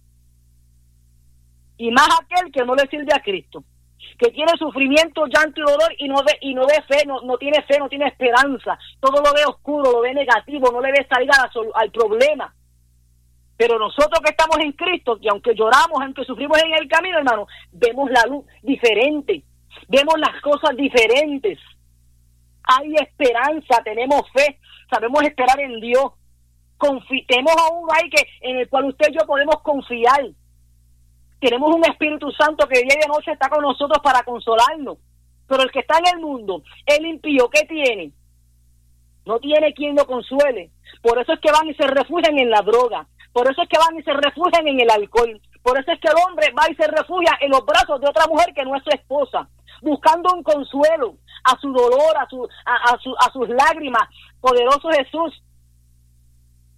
Y más aquel que no le sirve a Cristo, que tiene sufrimiento, llanto y dolor y no ve, y no ve fe, no, no tiene fe, no tiene esperanza. Todo lo ve oscuro, lo ve negativo, no le ve salida al, al problema. Pero nosotros que estamos en Cristo, y aunque lloramos, aunque sufrimos en el camino, hermano, vemos la luz diferente, vemos las cosas diferentes. Hay esperanza, tenemos fe, sabemos esperar en Dios. Confi- tenemos a uno ahí que, en el cual usted y yo podemos confiar. Tenemos un Espíritu Santo que día y de noche está con nosotros para consolarnos. Pero el que está en el mundo, el impío, ¿qué tiene? No tiene quien lo consuele. Por eso es que van y se refugian en la droga. Por eso es que van y se refugian en el alcohol. Por eso es que el hombre va y se refugia en los brazos de otra mujer que no es su esposa, buscando un consuelo a su dolor, a, su, a, a, su, a sus lágrimas. Poderoso Jesús.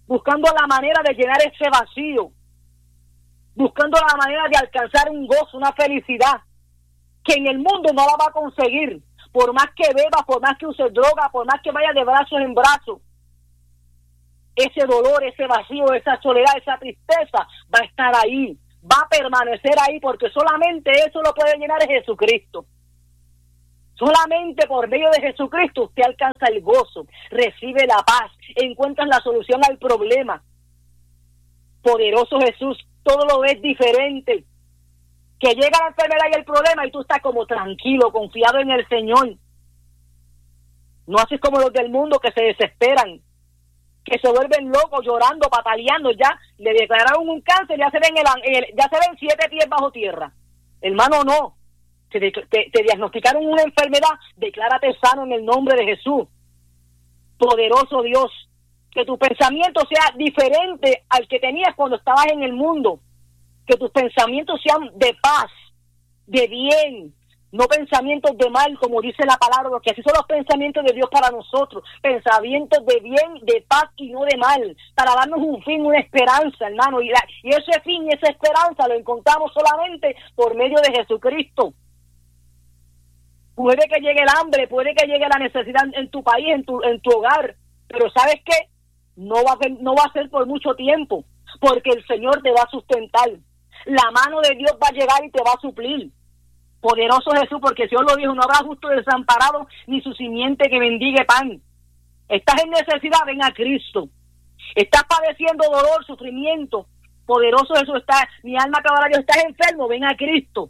buscando la manera de llenar ese vacío, buscando la manera de alcanzar un gozo, una felicidad, que en el mundo no la va a conseguir, por más que beba, por más que use droga, por más que vaya de brazos en brazos. Ese dolor, ese vacío, esa soledad, esa tristeza va a estar ahí, va a permanecer ahí, porque solamente eso lo puede llenar Jesucristo. Solamente por medio de Jesucristo usted alcanza el gozo, recibe la paz, encuentra la solución al problema. Poderoso Jesús, todo lo ves diferente. Que llega la enfermedad y el problema y tú estás como tranquilo, confiado en el Señor. No haces como los del mundo que se desesperan, que se vuelven locos, llorando, pataleando. Ya le declararon un cáncer, ya se ven el, el, ya se ven siete pies bajo tierra. Hermano, no. Te, te, te diagnosticaron una enfermedad, declárate sano en el nombre de Jesús. Poderoso Dios, que tu pensamiento sea diferente al que tenías cuando estabas en el mundo. Que tus pensamientos sean de paz, de bien, no pensamientos de mal, como dice la palabra, porque así son los pensamientos de Dios para nosotros, pensamientos de bien, de paz y no de mal, para darnos un fin, una esperanza, hermano, y, la, y ese fin y esa esperanza lo encontramos solamente por medio de Jesucristo. Puede que llegue el hambre, puede que llegue la necesidad en tu país, en tu, en tu hogar, pero ¿sabes qué? No va a ser, no va a ser por mucho tiempo, porque el Señor te va a sustentar. La mano de Dios va a llegar y te va a suplir. Poderoso Jesús, porque Dios lo dijo, no habrá justo desamparado ni su simiente que mendigue pan. Estás en necesidad, ven a Cristo. Estás padeciendo dolor, sufrimiento. Poderoso Jesús, está, mi alma caballo, estás enfermo, ven a Cristo.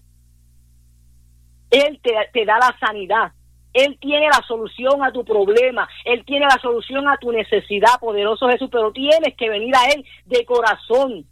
Él te, te da la sanidad. Él tiene la solución a tu problema. Él tiene la solución a tu necesidad, poderoso Jesús, pero tienes que venir a Él de corazón.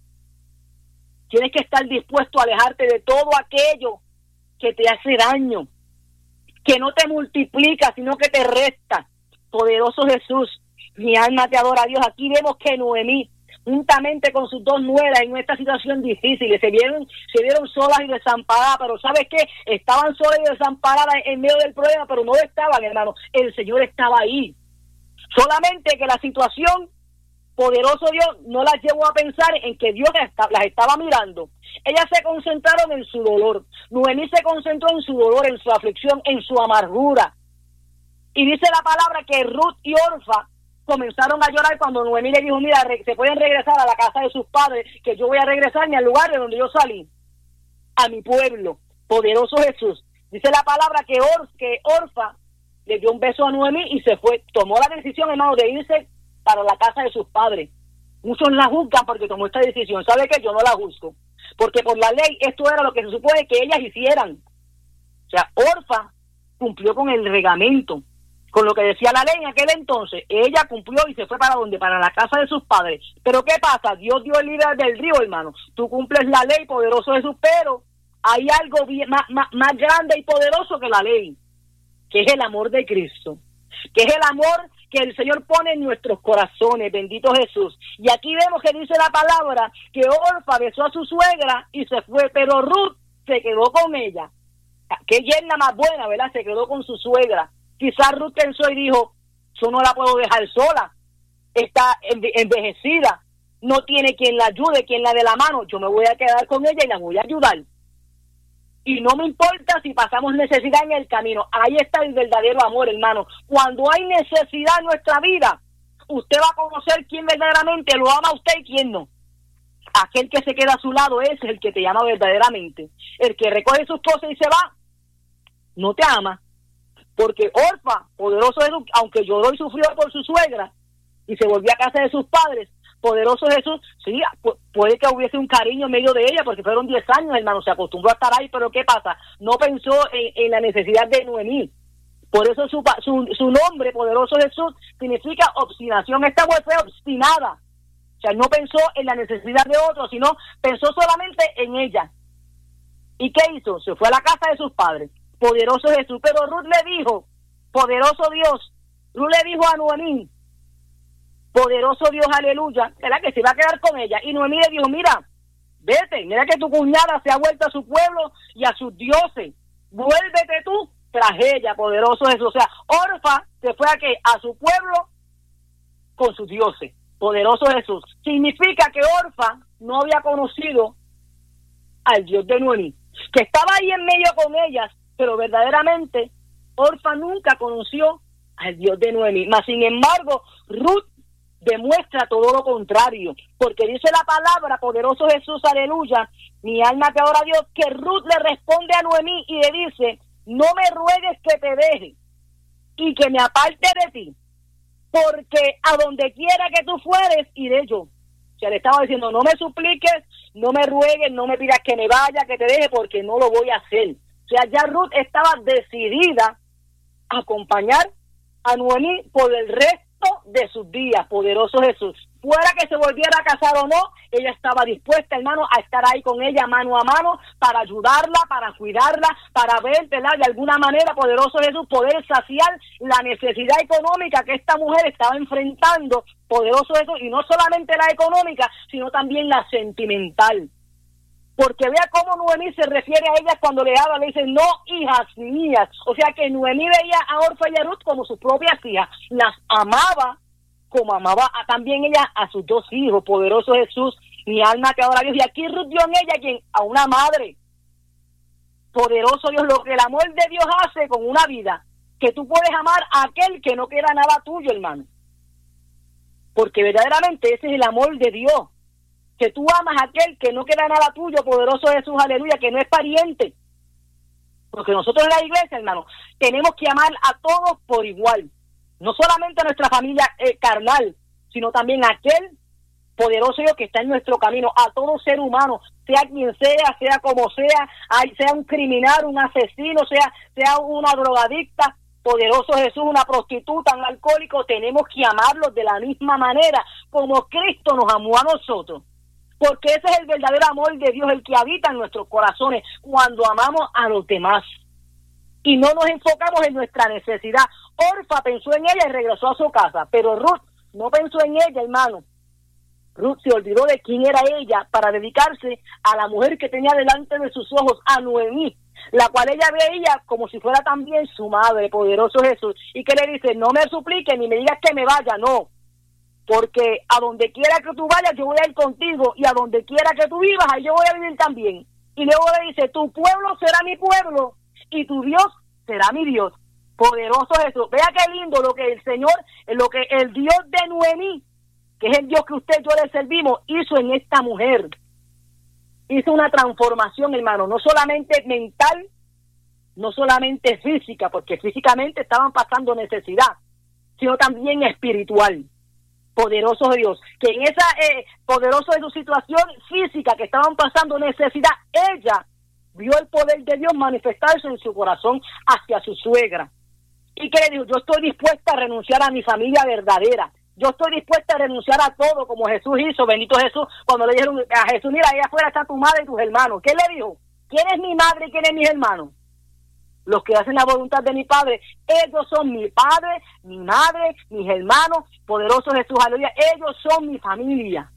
Tienes que estar dispuesto a alejarte de todo aquello que te hace daño, que no te multiplica, sino que te resta. Poderoso Jesús, mi alma te adora a Dios. Aquí vemos que Noemí, juntamente con sus dos nueras, en esta situación difícil, se vieron, se vieron solas y desamparadas, pero ¿sabes qué? Estaban solas y desamparadas en medio del problema, pero no estaban, hermano. El Señor estaba ahí. Solamente que la situación, poderoso Dios, no las llevó a pensar en que Dios las estaba mirando. Ellas se concentraron en su dolor. Noemí se concentró en su dolor, en su aflicción, en su amargura. Y dice la palabra que Ruth y Orfa comenzaron a llorar cuando Noemí le dijo, mira, se pueden regresar a la casa de sus padres, que yo voy a regresarme al lugar de donde yo salí, a mi pueblo. Poderoso Jesús. Dice la palabra que, Or, que Orfa le dio un beso a Noemí y se fue. Tomó la decisión, hermano, de irse para la casa de sus padres. Muchos la juzgan porque tomó esta decisión. ¿Sabe qué? Yo no la juzgo. Porque por la ley esto era lo que se supone que ellas hicieran. O sea, Orfa cumplió con el reglamento, con lo que decía la ley en aquel entonces. Ella cumplió y se fue para donde, para la casa de sus padres. Pero ¿qué pasa? Dios dio el libre albedrío, hermano. Tú cumples la ley, poderoso Jesús, pero hay algo bien, más, más, más grande y poderoso que la ley, que es el amor de Cristo, que es el amor que el Señor pone en nuestros corazones, bendito Jesús. Y aquí vemos que dice la palabra que Orfa besó a su suegra y se fue, pero Ruth se quedó con ella. Qué yerna más buena, ¿verdad? Se quedó con su suegra. Quizás Ruth pensó y dijo, yo no la puedo dejar sola, está envejecida, no tiene quien la ayude, quien la dé la mano, yo me voy a quedar con ella y la voy a ayudar. Y no me importa si pasamos necesidad en el camino. Ahí está el verdadero amor, hermano. Cuando hay necesidad en nuestra vida, usted va a conocer quién verdaderamente lo ama a usted y quién no. Aquel que se queda a su lado es el que te llama verdaderamente. El que recoge sus cosas y se va, no te ama. Porque Orfa, poderoso Jesús, aunque lloró y sufrió por su suegra y se volvió a casa de sus padres, poderoso Jesús, sí, puede que hubiese un cariño en medio de ella, porque fueron diez años, hermano, se acostumbró a estar ahí, pero ¿qué pasa? No pensó en, en la necesidad de Noemí. Por eso su, su, su nombre, poderoso Jesús, significa obstinación. Esta mujer fue obstinada. O sea, no pensó en la necesidad de otro, sino pensó solamente en ella. ¿Y qué hizo? Se fue a la casa de sus padres. Poderoso Jesús. Pero Ruth le dijo, poderoso Dios, Ruth le dijo a Noemí, poderoso Dios, aleluya, ¿verdad? Que se iba a quedar con ella. Y Noemí le dijo, mira, vete, mira que tu cuñada se ha vuelto a su pueblo y a sus dioses. Vuélvete tú tras ella, poderoso Jesús. O sea, Orfa se fue a, ¿qué? A su pueblo con sus dioses. Poderoso Jesús. Significa que Orfa no había conocido al Dios de Noemí, que estaba ahí en medio con ellas, pero verdaderamente Orfa nunca conoció al Dios de Noemí. Mas sin embargo, Ruth demuestra todo lo contrario, porque dice la palabra, poderoso Jesús, aleluya, mi alma te adora a Dios, que Ruth le responde a Noemí y le dice, no me ruegues que te deje y que me aparte de ti, porque a donde quiera que tú fueres, iré yo. O sea, le estaba diciendo, no me supliques, no me ruegues, no me pidas que me vaya, que te deje, porque no lo voy a hacer. O sea, ya Ruth estaba decidida a acompañar a Noemí por el resto de sus días, poderoso Jesús. Fuera que se volviera a casar o no, ella estaba dispuesta, hermano, a estar ahí con ella mano a mano para ayudarla, para cuidarla, para ver, ¿verdad? De alguna manera, poderoso Jesús, poder saciar la necesidad económica que esta mujer estaba enfrentando, poderoso Jesús, y no solamente la económica, sino también la sentimental. Porque vea cómo Noemí se refiere a ellas cuando le habla, le dice, no hijas mías. O sea que Noemí veía a Orfa y a Ruth como sus propias hijas, las amaba como amaba a, también ella a sus dos hijos, poderoso Jesús, mi alma te adora a Dios. Y aquí Ruth vio en ella quien, a una madre, poderoso Dios, lo que el amor de Dios hace con una vida, que tú puedes amar a aquel que no queda nada tuyo, hermano. Porque verdaderamente ese es el amor de Dios, que tú amas a aquel que no queda nada tuyo, poderoso Jesús, aleluya, que no es pariente. Porque nosotros en la iglesia, hermano, tenemos que amar a todos por igual. No solamente a nuestra familia eh, carnal, sino también a aquel poderoso Dios que está en nuestro camino, a todo ser humano, sea quien sea, sea como sea, sea un criminal, un asesino, sea, sea una drogadicta, poderoso Jesús, una prostituta, un alcohólico, tenemos que amarlos de la misma manera como Cristo nos amó a nosotros. Porque ese es el verdadero amor de Dios, el que habita en nuestros corazones cuando amamos a los demás y no nos enfocamos en nuestra necesidad. Orfa pensó en ella y regresó a su casa, pero Ruth no pensó en ella, hermano. Ruth se olvidó de quién era ella para dedicarse a la mujer que tenía delante de sus ojos, a Noemí, la cual ella veía como si fuera también su madre, poderoso Jesús. Y que le dice, no me supliques ni me digas que me vaya, no. Porque a donde quiera que tú vayas, yo voy a ir contigo, y a donde quiera que tú vivas, ahí yo voy a vivir también. Y luego le dice, tu pueblo será mi pueblo, y tu Dios será mi Dios. Poderoso Jesús. Vea qué lindo lo que el Señor, lo que el Dios de Noemí, que es el Dios que usted y yo le servimos, hizo en esta mujer. Hizo una transformación, hermano, no solamente mental, no solamente física, porque físicamente estaban pasando necesidad, sino también espiritual. Poderoso Dios, que en esa eh, poderoso de su situación física que estaban pasando necesidad, ella vio el poder de Dios manifestarse en su corazón hacia su suegra. Y que le dijo, yo estoy dispuesta a renunciar a mi familia verdadera, yo estoy dispuesta a renunciar a todo como Jesús hizo, bendito Jesús, cuando le dijeron a Jesús, mira, allá afuera está tu madre y tus hermanos. ¿Qué le dijo? ¿Quién es mi madre y quién es mis hermanos? Los que hacen la voluntad de mi Padre, ellos son mi Padre, mi madre, mis hermanos, poderoso Jesús, aleluya, ellos son mi familia.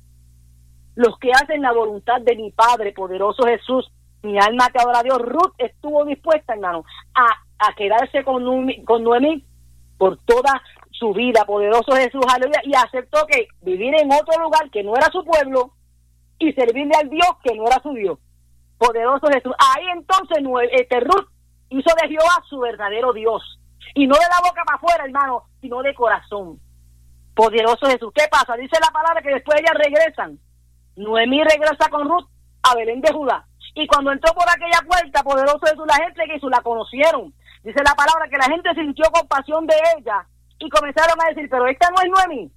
Los que hacen la voluntad de mi Padre, poderoso Jesús, mi alma te adora a Dios. Ruth estuvo dispuesta, hermano, a, a quedarse con Noemí, con Noemí por toda su vida, poderoso Jesús, aleluya, y aceptó que vivir en otro lugar que no era su pueblo y servirle al Dios que no era su Dios, poderoso Jesús. Ahí entonces este Ruth hizo de Jehová su verdadero Dios, y no de la boca para afuera, hermano, sino de corazón. Poderoso Jesús. ¿Qué pasa? Dice la palabra que después ellas regresan. Noemí regresa con Ruth a Belén de Judá, y cuando entró por aquella puerta, poderoso Jesús, la gente que hizo, la conocieron. Dice la palabra que la gente sintió compasión de ella y comenzaron a decir, pero esta no es Noemí.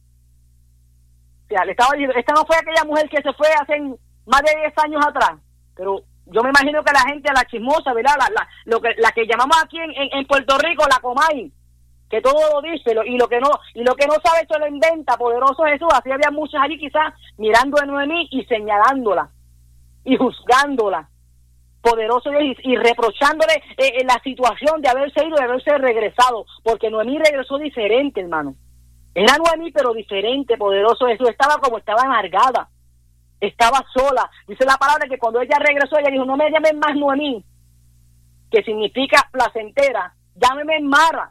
O sea, le estaba diciendo, esta no fue aquella mujer que se fue hace más de diez años atrás. Pero yo me imagino que la gente, la chismosa, ¿verdad? La, la, lo que, la que llamamos aquí en, en, en Puerto Rico, la Comay, que todo lo dice, lo, y lo que no y lo que no sabe se lo inventa, poderoso Jesús. Así había muchos allí quizás mirando a Noemí y señalándola y juzgándola, poderoso Dios, y, y reprochándole eh, la situación de haberse ido, de haberse regresado, porque Noemí regresó diferente, hermano. Era Noemí, pero diferente, poderoso Jesús. Estaba como estaba amargada, estaba sola. Dice la palabra que cuando ella regresó, ella dijo, no me llamen más Noemí, que significa placentera, llámeme Mara,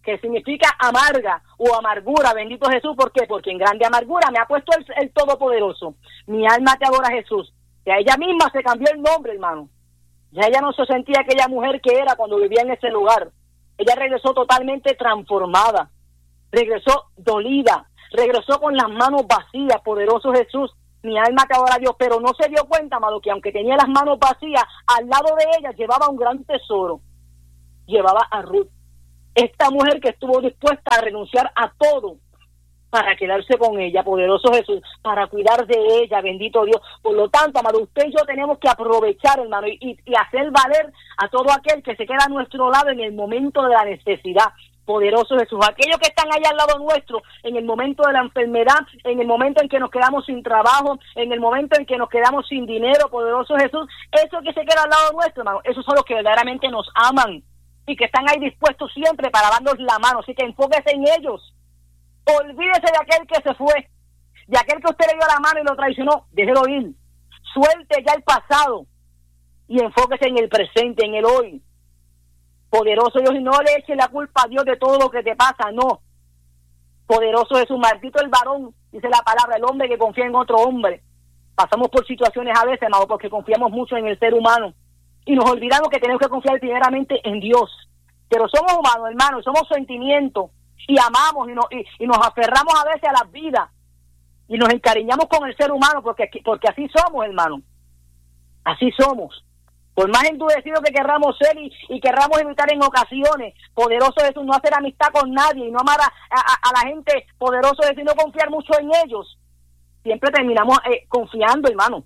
que significa amarga o amargura, bendito Jesús. ¿Por qué? Porque en grande amargura me ha puesto el, el Todopoderoso. Mi alma te adora, Jesús. Que a ella misma se cambió el nombre, hermano. Ya ella no se sentía aquella mujer que era cuando vivía en ese lugar. Ella regresó totalmente transformada, regresó dolida, regresó con las manos vacías, poderoso Jesús. Mi alma te adora a Dios, pero no se dio cuenta, amado, que aunque tenía las manos vacías, al lado de ella llevaba un gran tesoro. Llevaba a Ruth, esta mujer que estuvo dispuesta a renunciar a todo para quedarse con ella, poderoso Jesús, para cuidar de ella, bendito Dios. Por lo tanto, amado, usted y yo tenemos que aprovechar, hermano, y, y hacer valer a todo aquel que se queda a nuestro lado en el momento de la necesidad. Poderoso Jesús, aquellos que están allá al lado nuestro, en el momento de la enfermedad, en el momento en que nos quedamos sin trabajo, en el momento en que nos quedamos sin dinero, poderoso Jesús, esos que se quedan al lado nuestro, hermano, esos son los que verdaderamente nos aman y que están ahí dispuestos siempre para darnos la mano. Así que enfóquese en ellos. Olvídese de aquel que se fue, de aquel que usted le dio la mano y lo traicionó. Déjelo ir. Suelte ya el pasado y enfóquese en el presente, en el hoy. Poderoso Dios, y no le eche la culpa a Dios de todo lo que te pasa, no. Poderoso Jesús, maldito el varón, dice la palabra, el hombre que confía en otro hombre. Pasamos por situaciones a veces, hermano, porque confiamos mucho en el ser humano y nos olvidamos que tenemos que confiar primeramente en Dios. Pero somos humanos, hermano, somos sentimientos y amamos y, no, y, y nos aferramos a veces a la vida y nos encariñamos con el ser humano porque, porque así somos, hermano. Así somos. Por más endurecidos que querramos ser y, y querramos evitar en ocasiones, poderoso Jesús, no hacer amistad con nadie y no amar a, a, a la gente, poderoso Jesús, no confiar mucho en ellos. Siempre terminamos eh, confiando, hermano.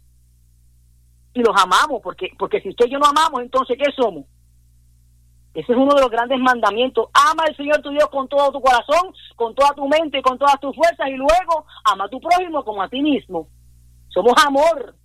Y los amamos, porque porque si usted y yo no amamos, entonces, ¿qué somos? Ese es uno de los grandes mandamientos. Ama al Señor tu Dios con todo tu corazón, con toda tu mente y con todas tus fuerzas, y luego ama a tu prójimo como a ti mismo. Somos amor.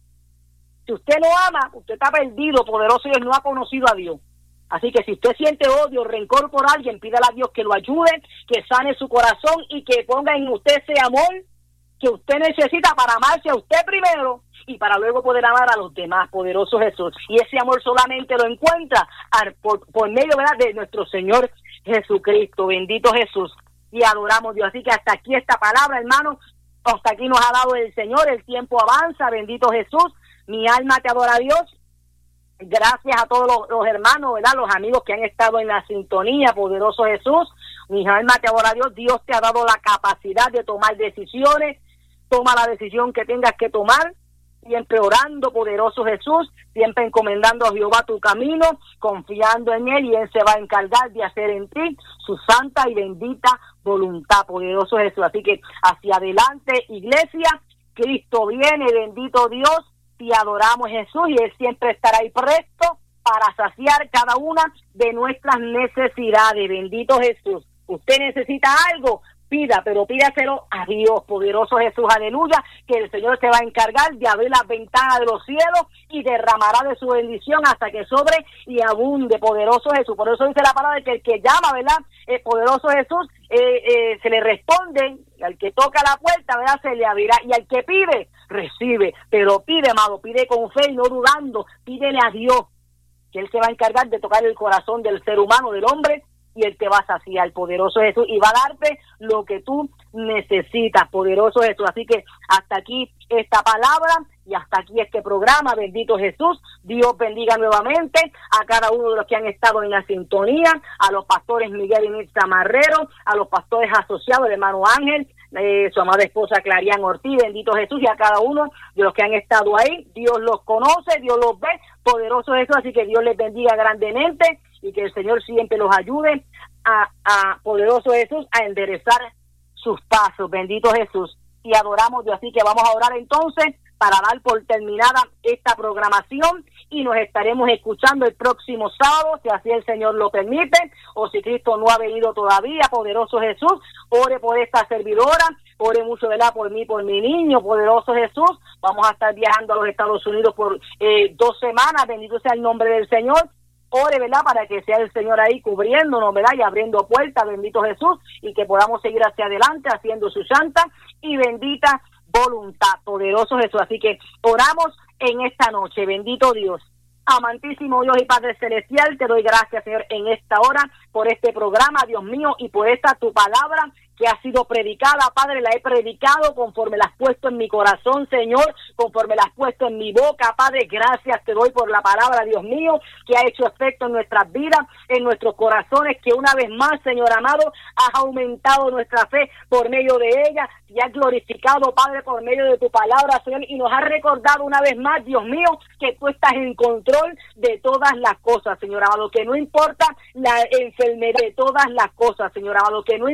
Si usted no ama, usted está perdido, poderoso Dios, no ha conocido a Dios. Así que si usted siente odio, rencor por alguien, pídale a Dios que lo ayude, que sane su corazón y que ponga en usted ese amor que usted necesita para amarse a usted primero y para luego poder amar a los demás, poderoso Jesús. Y ese amor solamente lo encuentra por, por medio, ¿verdad?, de nuestro Señor Jesucristo. Bendito Jesús. Y adoramos a Dios. Así que hasta aquí esta palabra, hermano. Hasta aquí nos ha dado el Señor. El tiempo avanza. Bendito Jesús. Mi alma te adora a Dios. Gracias a todos los, los hermanos, ¿verdad?, los amigos que han estado en la sintonía, poderoso Jesús. Mi alma te adora a Dios. Dios te ha dado la capacidad de tomar decisiones. Toma la decisión que tengas que tomar, siempre orando, poderoso Jesús, siempre encomendando a Jehová tu camino, confiando en Él, y Él se va a encargar de hacer en ti su santa y bendita voluntad, poderoso Jesús. Así que hacia adelante, iglesia, Cristo viene, bendito Dios, te adoramos, Jesús, y Él siempre estará ahí presto para saciar cada una de nuestras necesidades, bendito Jesús. Usted necesita algo, pida, pero pídaselo a Dios, poderoso Jesús, aleluya, que el Señor se va a encargar de abrir las ventanas de los cielos y derramará de su bendición hasta que sobre y abunde, poderoso Jesús. Por eso dice la palabra que el que llama, ¿verdad?, eh, poderoso Jesús, eh, eh, se le responde, y al que toca la puerta, ¿verdad?, se le abrirá, y al que pide, recibe. Pero pide, amado, pide con fe y no dudando, pídele a Dios, que Él se va a encargar de tocar el corazón del ser humano, del hombre, y Él te va a saciar, poderoso Jesús, y va a darte lo que tú necesitas, poderoso Jesús. Así que hasta aquí esta palabra y hasta aquí este programa, bendito Jesús. Dios bendiga nuevamente a cada uno de los que han estado en la sintonía, a los pastores Miguel y Mirza Marrero, a los pastores asociados, el hermano Ángel, eh, su amada esposa Clarián Ortiz, bendito Jesús, y a cada uno de los que han estado ahí. Dios los conoce, Dios los ve, poderoso Jesús, así que Dios les bendiga grandemente y que el Señor siempre los ayude a, a poderoso Jesús, a enderezar sus pasos, bendito Jesús. Y adoramos Dios, así que vamos a orar entonces para dar por terminada esta programación, y nos estaremos escuchando el próximo sábado, si así el Señor lo permite, o si Cristo no ha venido todavía, poderoso Jesús. Ore por esta servidora, ore mucho, ¿verdad?, por mí, por mi niño, poderoso Jesús. Vamos a estar viajando a los Estados Unidos por eh, dos semanas, bendito sea el nombre del Señor. Ore, ¿verdad?, para que sea el Señor ahí cubriéndonos, ¿verdad?, y abriendo puertas, bendito Jesús, y que podamos seguir hacia adelante haciendo su santa y bendita voluntad, poderoso Jesús. Así que oramos en esta noche, bendito Dios. Amantísimo Dios y Padre Celestial, te doy gracias, Señor, en esta hora por este programa, Dios mío, y por esta tu palabra que ha sido predicada, Padre, la he predicado conforme la has puesto en mi corazón, Señor, conforme la has puesto en mi boca, Padre. Gracias te doy por la palabra, Dios mío, que ha hecho efecto en nuestras vidas, en nuestros corazones, que una vez más, Señor amado, has aumentado nuestra fe por medio de ella y has glorificado, Padre, por medio de tu palabra, Señor, y nos has recordado una vez más, Dios mío, que tú estás en control de todas las cosas, Señor amado, que no importa la enfermedad de todas las cosas, Señor amado, que no